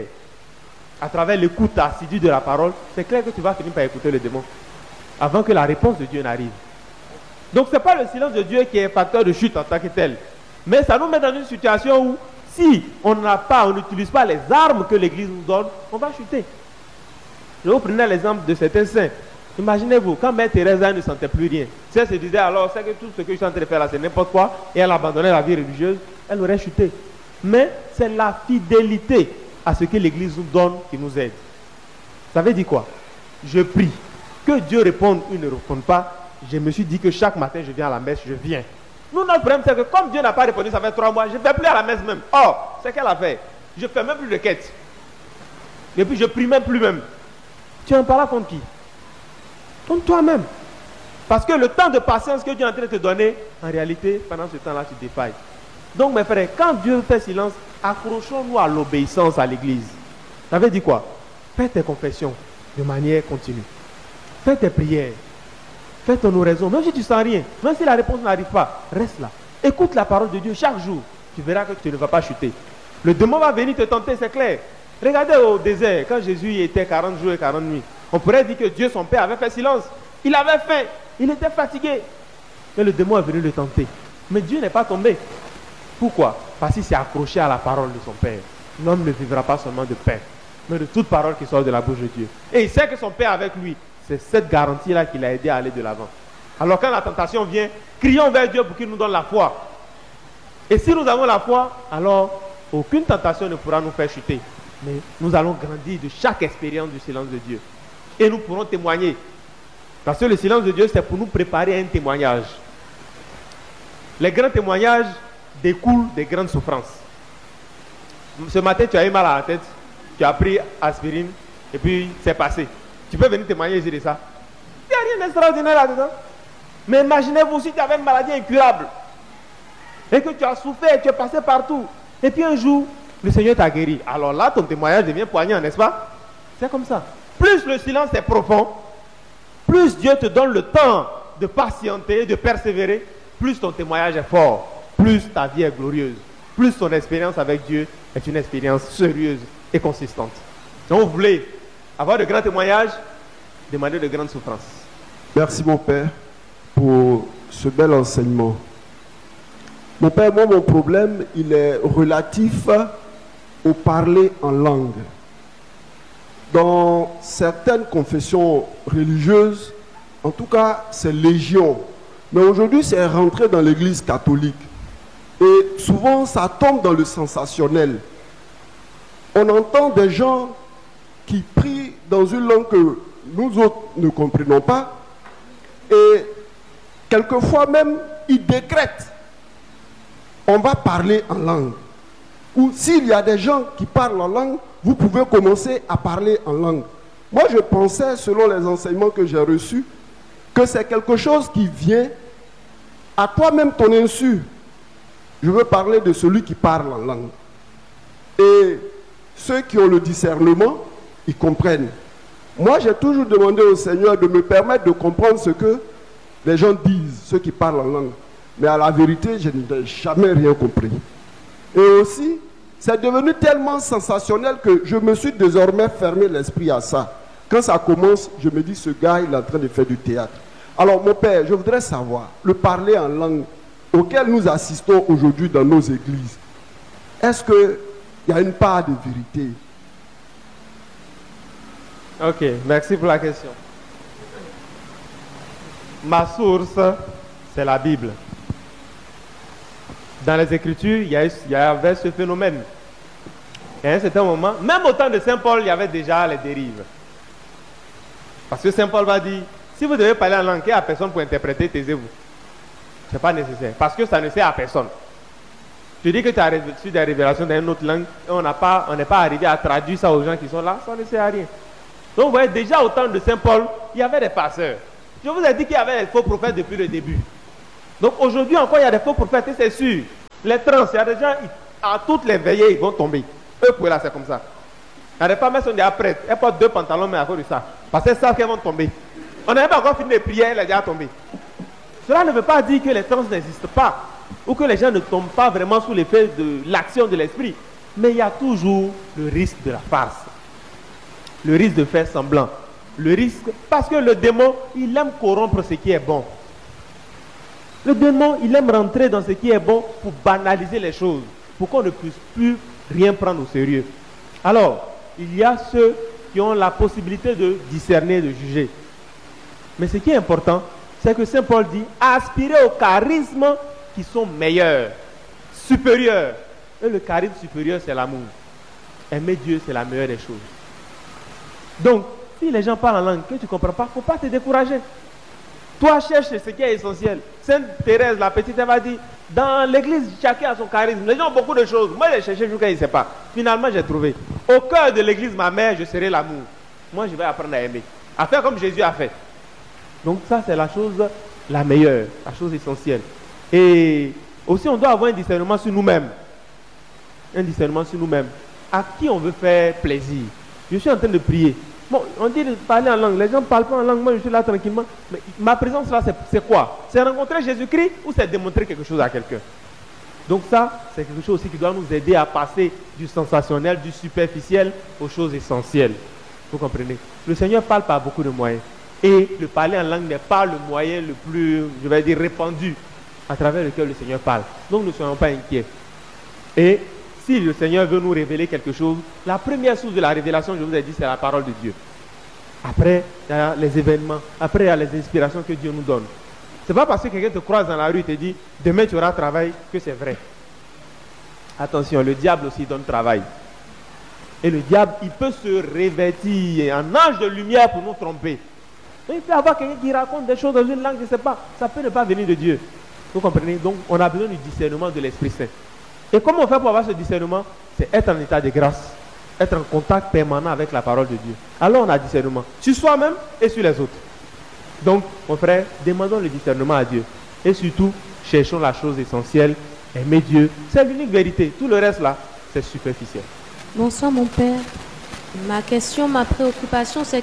à travers l'écoute assidue de la parole, c'est clair que tu vas finir par écouter le démon avant que la réponse de Dieu n'arrive. Donc ce n'est pas le silence de Dieu qui est facteur de chute en tant que tel. Mais ça nous met dans une situation où si on n'utilise pas les armes que l'Église nous donne, on va chuter. Je vous prenais l'exemple de certains saints. Imaginez-vous, quand Mère Teresa ne sentait plus rien, si elle se disait alors, c'est que tout ce que je suis en train de faire là, c'est n'importe quoi, et elle abandonnait la vie religieuse, elle aurait chuté. Mais c'est la fidélité à ce que l'Église nous donne qui nous aide. Ça veut dire quoi? Je prie. Que Dieu réponde ou ne réponde pas, je me suis dit que chaque matin, je viens à la messe, je viens. Nous, notre problème, c'est que comme Dieu n'a pas répondu, ça fait 3 mois, je ne vais plus à la messe même. Or, c'est qu'elle a fait. Je ne fais même plus de quête. Et puis, je prie même plus même. Tu en parles contre qui? Contre toi-même. Parce que le temps de patience que Dieu est en train de te donner, en réalité, pendant ce temps-là, tu défailles. Donc, mes frères, quand Dieu fait silence, accrochons-nous à l'obéissance à l'Église. Ça veut dire quoi? Fais tes confessions de manière continue. Fais tes prières. Fais ton oraison. Même si tu ne sens rien, même si la réponse n'arrive pas, reste là. Écoute la parole de Dieu chaque jour. Tu verras que tu ne vas pas chuter. Le démon va venir te tenter, c'est clair. Regardez au désert, quand Jésus était 40 jours et 40 nuits. On pourrait dire que Dieu, son Père, avait fait silence. Il avait faim. Il était fatigué. Mais le démon est venu le tenter. Mais Dieu n'est pas tombé. Pourquoi? Parce qu'il s'est accroché à la parole de son Père. L'homme ne vivra pas seulement de pain, mais de toute parole qui sort de la bouche de Dieu. Et il sait que son Père est avec lui. C'est cette garantie-là qui l'a aidé à aller de l'avant. Alors quand la tentation vient, crions vers Dieu pour qu'il nous donne la foi. Et si nous avons la foi, alors aucune tentation ne pourra nous faire chuter. Mais nous allons grandir de chaque expérience du silence de Dieu. Et nous pourrons témoigner. Parce que le silence de Dieu, c'est pour nous préparer à un témoignage. Les grands témoignages découlent des grandes souffrances. Ce matin, tu as eu mal à la tête, tu as pris aspirine, et puis c'est passé. Tu peux venir témoigner ici de ça. Il n'y a rien d'extraordinaire là-dedans. Mais imaginez-vous si tu avais une maladie incurable, et que tu as souffert, tu es passé partout, et puis un jour, le Seigneur t'a guéri. Alors là, ton témoignage devient poignant, n'est-ce pas? C'est comme ça. Plus le silence est profond, plus Dieu te donne le temps de patienter, de persévérer, plus ton témoignage est fort, plus ta vie est glorieuse, plus ton expérience avec Dieu est une expérience sérieuse et consistante. Donc vous voulez avoir de grands témoignages, demandez de grandes souffrances. Merci mon Père pour ce bel enseignement. Mon Père, moi mon problème, il est relatif au parler en langue. Dans certaines confessions religieuses, en tout cas c'est légion, mais aujourd'hui c'est rentré dans l'église catholique. Et souvent ça tombe dans le sensationnel. On entend des gens qui prient dans une langue que nous autres ne comprenons pas, et quelquefois même ils décrètent: on va parler en langue. Ou s'il y a des gens qui parlent en langue, vous pouvez commencer à parler en langue. Moi je pensais, selon les enseignements que j'ai reçus, que c'est quelque chose qui vient à toi-même ton insu. Je veux parler de celui qui parle en langue. Et ceux qui ont le discernement, ils comprennent. Moi, j'ai toujours demandé au Seigneur de me permettre de comprendre ce que les gens disent, ceux qui parlent en langue. Mais à la vérité, je n'ai jamais rien compris. Et aussi, c'est devenu tellement sensationnel que je me suis désormais fermé l'esprit à ça. Quand ça commence, je me dis, ce gars, il est en train de faire du théâtre. Alors, mon Père, je voudrais savoir, le parler en langue auquel nous assistons aujourd'hui dans nos églises, est-ce qu'il y a une part de vérité? Ok, merci pour la question. Ma source, c'est la Bible. Dans les Écritures, il y avait ce phénomène. Et à un certain moment, même au temps de Saint Paul, il y avait déjà les dérives. Parce que Saint Paul va dire, si vous devez parler en langue, il n'y a personne pour interpréter, taisez-vous. Ce n'est pas nécessaire, parce que ça ne sert à personne. Tu dis que tu as reçu des révélations dans une autre langue, et on n'est pas arrivé à traduire ça aux gens qui sont là, ça ne sert à rien. Donc vous voyez, déjà au temps de Saint Paul, il y avait des pasteurs. Je vous ai dit qu'il y avait des faux prophètes depuis le début. Donc aujourd'hui encore, il y a des faux prophètes, et c'est sûr. Les trans, il y a des gens, à toutes les veillées, ils vont tomber. Eux, pour là, c'est comme ça. Il y a des femmes qui sont déjà prêtes. Elles portent 2 pantalons, mais à cause de ça. Parce qu'elles savent qu'elles vont tomber. On n'a pas encore fini les prières, elle est déjà tombée. Cela ne veut pas dire que les trans n'existent pas. Ou que les gens ne tombent pas vraiment sous l'effet de l'action de l'esprit. Mais il y a toujours le risque de la farce. Le risque de faire semblant. Le risque, parce que le démon, il aime corrompre ce qui est bon. Le démon, il aime rentrer dans ce qui est bon pour banaliser les choses, pour qu'on ne puisse plus rien prendre au sérieux. Alors, il y a ceux qui ont la possibilité de discerner, de juger. Mais ce qui est important, c'est que Saint Paul dit, aspirez aux charismes qui sont meilleurs, supérieurs. Et le charisme supérieur, c'est l'amour. Aimer Dieu, c'est la meilleure des choses. Donc, si les gens parlent en langue que tu ne comprends pas, il ne faut pas te décourager. Toi, cherche ce qui est essentiel. Sainte Thérèse, la petite, elle va dire, dans l'église, chacun a son charisme. Les gens ont beaucoup de choses. Moi, j'ai cherché jusqu'à il ne sait pas. Finalement, j'ai trouvé. Au cœur de l'église, ma mère, je serai l'amour. Moi, je vais apprendre à aimer. À faire comme Jésus a fait. Donc ça, c'est la chose la meilleure, la chose essentielle. Et aussi, on doit avoir un discernement sur nous-mêmes. Un discernement sur nous-mêmes. À qui on veut faire plaisir? Je suis en train de prier. Bon, on dit de parler en langue. Les gens ne parlent pas en langue. Moi, je suis là tranquillement. Mais ma présence là, c'est quoi? C'est rencontrer Jésus-Christ ou c'est démontrer quelque chose à quelqu'un? Donc ça, c'est quelque chose aussi qui doit nous aider à passer du sensationnel, du superficiel aux choses essentielles. Vous comprenez? Le Seigneur parle par beaucoup de moyens. Et le parler en langue n'est pas le moyen le plus, je vais dire, répandu à travers lequel le Seigneur parle. Donc ne soyons pas inquiets. Et si le Seigneur veut nous révéler quelque chose, la première source de la révélation, je vous ai dit, c'est la parole de Dieu. Après, il y a les événements. Après, il y a les inspirations que Dieu nous donne. Ce n'est pas parce que quelqu'un te croise dans la rue et te dit « Demain, tu auras travail » que c'est vrai. Attention, le diable aussi donne travail. Et le diable, il peut se revêtir en ange de lumière pour nous tromper. Donc, il peut y avoir quelqu'un qui raconte des choses dans une langue, je ne sais pas. Ça peut ne pas venir de Dieu. Vous comprenez? Donc, on a besoin du discernement de l'Esprit Saint. Et comment on fait pour avoir ce discernement? C'est être en état de grâce. Être en contact permanent avec la parole de Dieu. Alors on a discernement. Sur soi-même et sur les autres. Donc, mon frère, demandons le discernement à Dieu. Et surtout, cherchons la chose essentielle. Aimer Dieu. C'est l'unique vérité. Tout le reste là, c'est superficiel. Bonsoir mon père. Ma question, ma préoccupation, c'est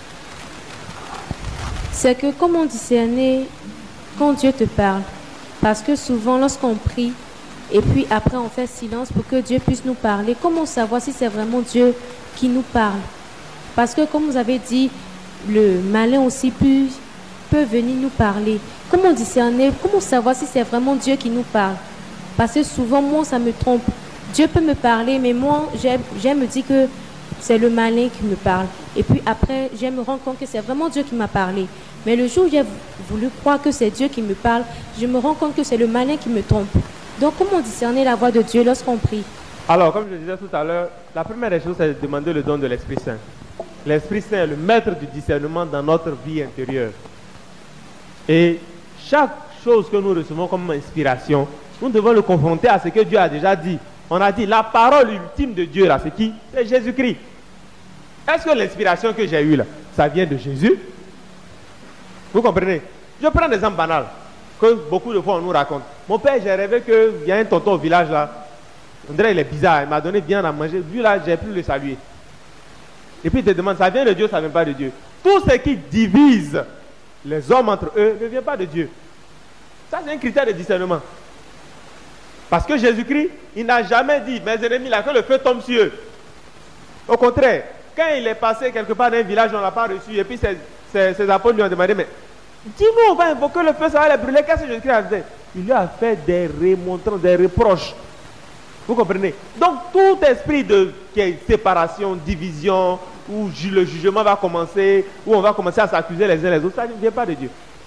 que comment discerner quand Dieu te parle? Parce que souvent, lorsqu'on prie, et puis après on fait silence pour que Dieu puisse nous parler, comment savoir si c'est vraiment Dieu qui nous parle? Parce que comme vous avez dit, le malin aussi peut venir nous parler. Comment discerner, comment savoir si c'est vraiment Dieu qui nous parle? Parce que souvent, moi, ça me trompe. Dieu peut me parler, mais moi, j'aime me dire que c'est le malin qui me parle. Et puis après, j'aime me rendre compte que c'est vraiment Dieu qui m'a parlé. Mais le jour où j'ai voulu croire que c'est Dieu qui me parle, je me rends compte que c'est le malin qui me trompe. Donc, comment discerner la voix de Dieu lorsqu'on prie? Alors, comme je disais tout à l'heure, la première des choses, c'est de demander le don de l'Esprit Saint. L'Esprit Saint est le maître du discernement dans notre vie intérieure. Et chaque chose que nous recevons comme inspiration, nous devons le confronter à ce que Dieu a déjà dit. On a dit, la parole ultime de Dieu, là, c'est qui? C'est Jésus-Christ. Est-ce que l'inspiration que j'ai eue, là, ça vient de Jésus? Vous comprenez? Je prends un exemple banal, que beaucoup de fois on nous raconte. Mon père, j'ai rêvé qu'il y a un tonton au village, là. On dirait qu'il est bizarre, il m'a donné bien à manger. Lui, là, j'ai pu le saluer. Et puis il te demande, ça vient de Dieu, ça ne vient pas de Dieu. Tout ce qui divise les hommes entre eux ne vient pas de Dieu. Ça, c'est un critère de discernement. Parce que Jésus-Christ, il n'a jamais dit, mes ennemis, là, que le feu tombe sur eux. Au contraire, quand il est passé quelque part dans un village, on ne l'a pas reçu, et puis ses apôtres lui ont demandé, mais dis-nous, on va invoquer le feu, ça va les brûler. Qu'est-ce que Jésus-Christ a fait? Il lui a fait des remontrances, des reproches. Vous comprenez? Donc, tout esprit qui est séparation, division, où le jugement va commencer, où on va commencer à s'accuser les uns les autres, ça ne vient pas de Dieu.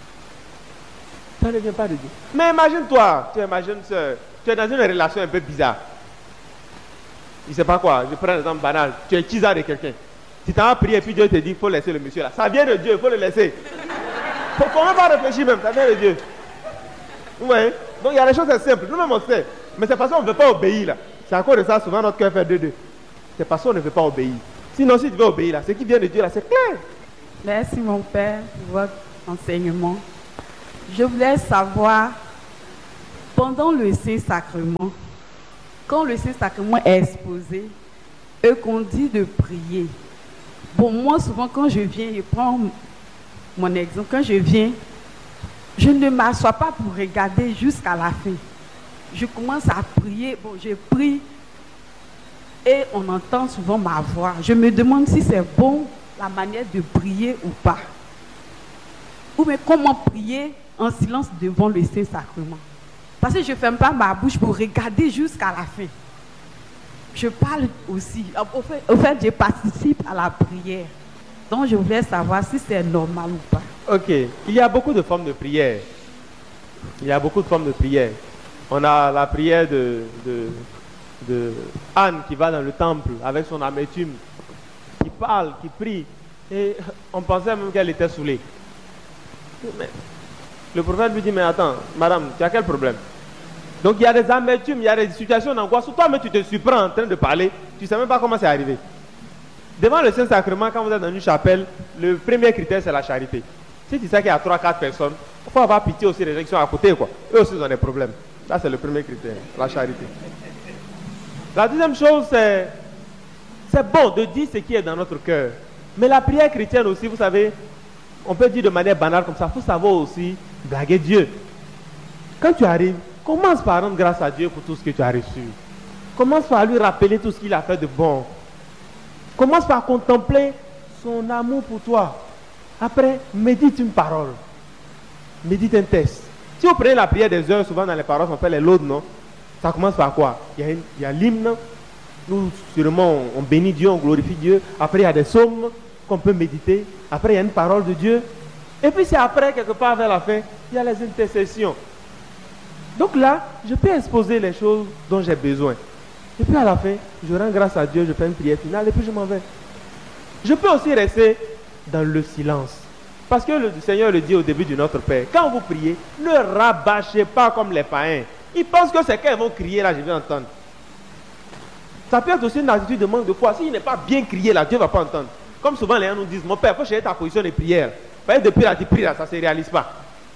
Ça ne vient pas de Dieu. Mais imagine-toi, tu es dans une relation un peu bizarre. Je ne sais pas quoi, je prends un exemple banal. Tu es kisa de quelqu'un. Tu t'en as prié et puis Dieu te dit, il faut laisser le monsieur là. Ça vient de Dieu, il faut le laisser. Il ne faut même pas réfléchir même, ça vient de Dieu. Vous voyez? Donc il y a des choses simples, nous-mêmes on sait. Mais c'est parce qu'on ne veut pas obéir là. C'est à cause de ça, souvent notre cœur fait 2-2. C'est parce qu'on ne veut pas obéir. Sinon, si tu veux obéir là, ce qui vient de Dieu là, c'est clair. Merci mon Père pour votre enseignement. Je voulais savoir, pendant le Saint-Sacrement, quand le Saint-Sacrement est exposé et qu'on dit de prier, bon, moi souvent quand je viens, je prends mon exemple, quand je viens, je ne m'assois pas pour regarder jusqu'à la fin. Je commence à prier, bon, je prie et on entend souvent ma voix. Je me demande si c'est bon la manière de prier ou pas. Ou mais comment prier en silence devant le Saint-Sacrement. Parce que je ne ferme pas ma bouche pour regarder jusqu'à la fin. Je parle aussi. Au fait, je participe à la prière. Donc, je voulais savoir si c'est normal ou pas. Ok. Il y a beaucoup de formes de prière. Il y a beaucoup de formes de prière. On a la prière de Anne qui va dans le temple avec son amertume, qui parle, qui prie. Et on pensait même qu'elle était saoulée. Mais le prophète lui dit, mais attends, madame, tu as quel problème? Donc il y a des amertumes, il y a des situations d'angoisse où toi-même tu te surprends en train de parler, tu ne sais même pas comment c'est arrivé. Devant le Saint-Sacrement, quand vous êtes dans une chapelle, le premier critère c'est la charité. Si tu sais qu'il y a 3-4 personnes, il faut avoir pitié aussi des gens qui sont à côté, quoi. Eux aussi ils ont des problèmes. Ça c'est le premier critère, la charité. La deuxième chose, c'est bon de dire ce qui est dans notre cœur. Mais la prière chrétienne aussi, vous savez, on peut dire de manière banale comme ça, il faut savoir aussi blaguer Dieu. Quand tu arrives, commence par rendre grâce à Dieu pour tout ce que tu as reçu. Commence par lui rappeler tout ce qu'il a fait de bon. Commence par contempler son amour pour toi. Après, médite une parole. Médite un texte. Si vous prenez la prière des heures, souvent dans les paroles, on fait les laudes, non? Ça commence par quoi? Il y a l'hymne. Nous, sûrement, on bénit Dieu, on glorifie Dieu. Après, il y a des psaumes qu'on peut méditer. Après, il y a une parole de Dieu. Et puis, c'est après, quelque part vers la fin, il y a les intercessions. Donc là, je peux exposer les choses dont j'ai besoin. Et puis, à la fin, je rends grâce à Dieu, je fais une prière finale et puis je m'en vais. Je peux aussi rester dans le silence. Parce que le Seigneur le dit au début de Notre Père. Quand vous priez, ne rabâchez pas comme les païens. Ils pensent que c'est quand ils vont crier là, je vais entendre. Ça peut être aussi une attitude de manque de foi. S'il n'est pas bien crié là, Dieu ne va pas entendre. Comme souvent les gens nous disent, mon père, il faut chercher ta position de prière. Parce que depuis là, tu pries là, ça ne se réalise pas.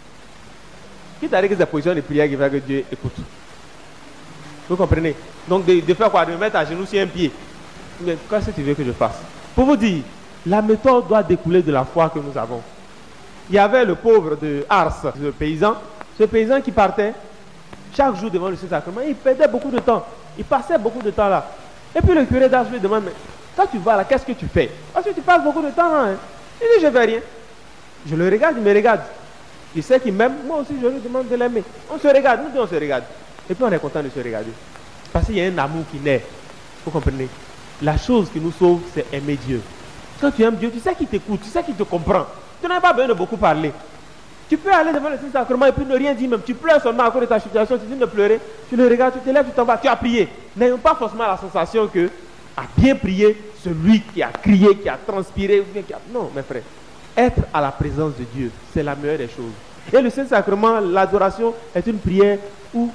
Qui t'a dit que c'est la position de prière qui fait que Dieu écoute? Vous comprenez? Donc de faire quoi? De me mettre à genoux sur un pied. Mais qu'est-ce que tu veux que je fasse? Pour vous dire, la méthode doit découler de la foi que nous avons. Il y avait le pauvre de Ars, ce paysan qui partait chaque jour devant le Saint-Sacrement, il perdait beaucoup de temps. Il passait beaucoup de temps là. Et puis le curé d'Ars lui demande, mais quand tu vas là, qu'est-ce que tu fais? Parce que tu passes beaucoup de temps là. Hein. Il dit, je ne fais rien. Je le regarde, il me regarde. Il sait qu'il m'aime, moi aussi je lui demande de l'aimer. On se regarde, nous deux on se regarde. Et puis on est content de se regarder. Parce qu'il y a un amour qui naît. Vous comprenez? La chose qui nous sauve, c'est aimer Dieu. Quand tu aimes Dieu, tu sais qu'il t'écoute, tu sais qu'il te comprend. Tu n'as pas besoin de beaucoup parler. Tu peux aller devant le Saint-Sacrement et puis ne rien dire même. Tu pleures seulement à cause de ta situation, tu dis de pleurer. Tu le regardes, tu te lèves, tu t'en vas, tu as prié. N'ayons pas forcément la sensation que a bien prié celui qui a crié, qui a transpiré. Non, mes frères. Être à la présence de Dieu, c'est la meilleure des choses. Et le Saint-Sacrement, l'adoration est une prière où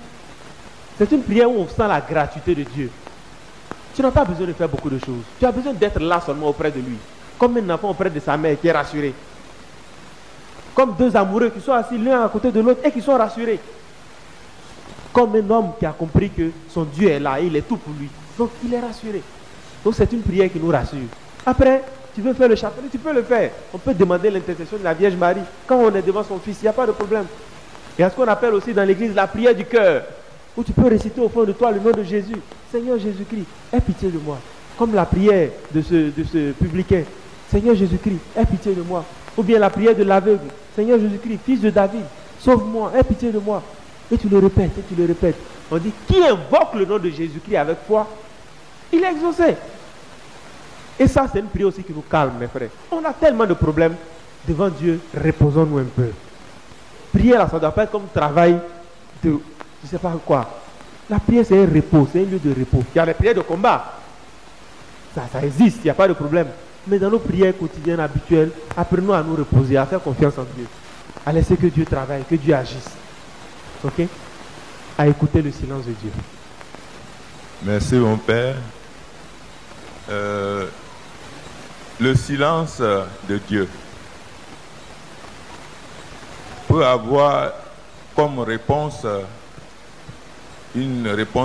on sent la gratuité de Dieu. Tu n'as pas besoin de faire beaucoup de choses. Tu as besoin d'être là seulement auprès de lui. Comme un enfant auprès de sa mère qui est rassuré. Comme deux amoureux qui sont assis l'un à côté de l'autre et qui sont rassurés. Comme un homme qui a compris que son Dieu est là, il est tout pour lui. Donc il est rassuré. Donc c'est une prière qui nous rassure. Après, tu veux faire le chapelet, tu peux le faire. On peut demander l'intercession de la Vierge Marie. Quand on est devant son fils, il n'y a pas de problème. Il y a ce qu'on appelle aussi dans l'église la prière du cœur. Où tu peux réciter au fond de toi le nom de Jésus. Seigneur Jésus-Christ, aie pitié de moi. Comme la prière de ce publicain. Seigneur Jésus-Christ, aie pitié de moi. Ou bien la prière de l'aveugle. Seigneur Jésus-Christ, fils de David, sauve-moi, aie pitié de moi. Et tu le répètes, et tu le répètes. On dit, qui invoque le nom de Jésus-Christ avec foi, il est exaucé. Et ça, c'est une prière aussi qui nous calme, mes frères. On a tellement de problèmes devant Dieu, reposons-nous un peu. Prière, là, ça ne doit pas être comme travail de, je ne sais pas quoi. La prière, c'est un repos, c'est un lieu de repos. Il y a les prières de combat. Ça existe, il n'y a pas de problème. Mais dans nos prières quotidiennes, habituelles, apprenons à nous reposer, à faire confiance en Dieu. À laisser que Dieu travaille, que Dieu agisse. Ok? À écouter le silence de Dieu. Merci, mon Père. Le silence de Dieu. peut avoir comme réponse une réponse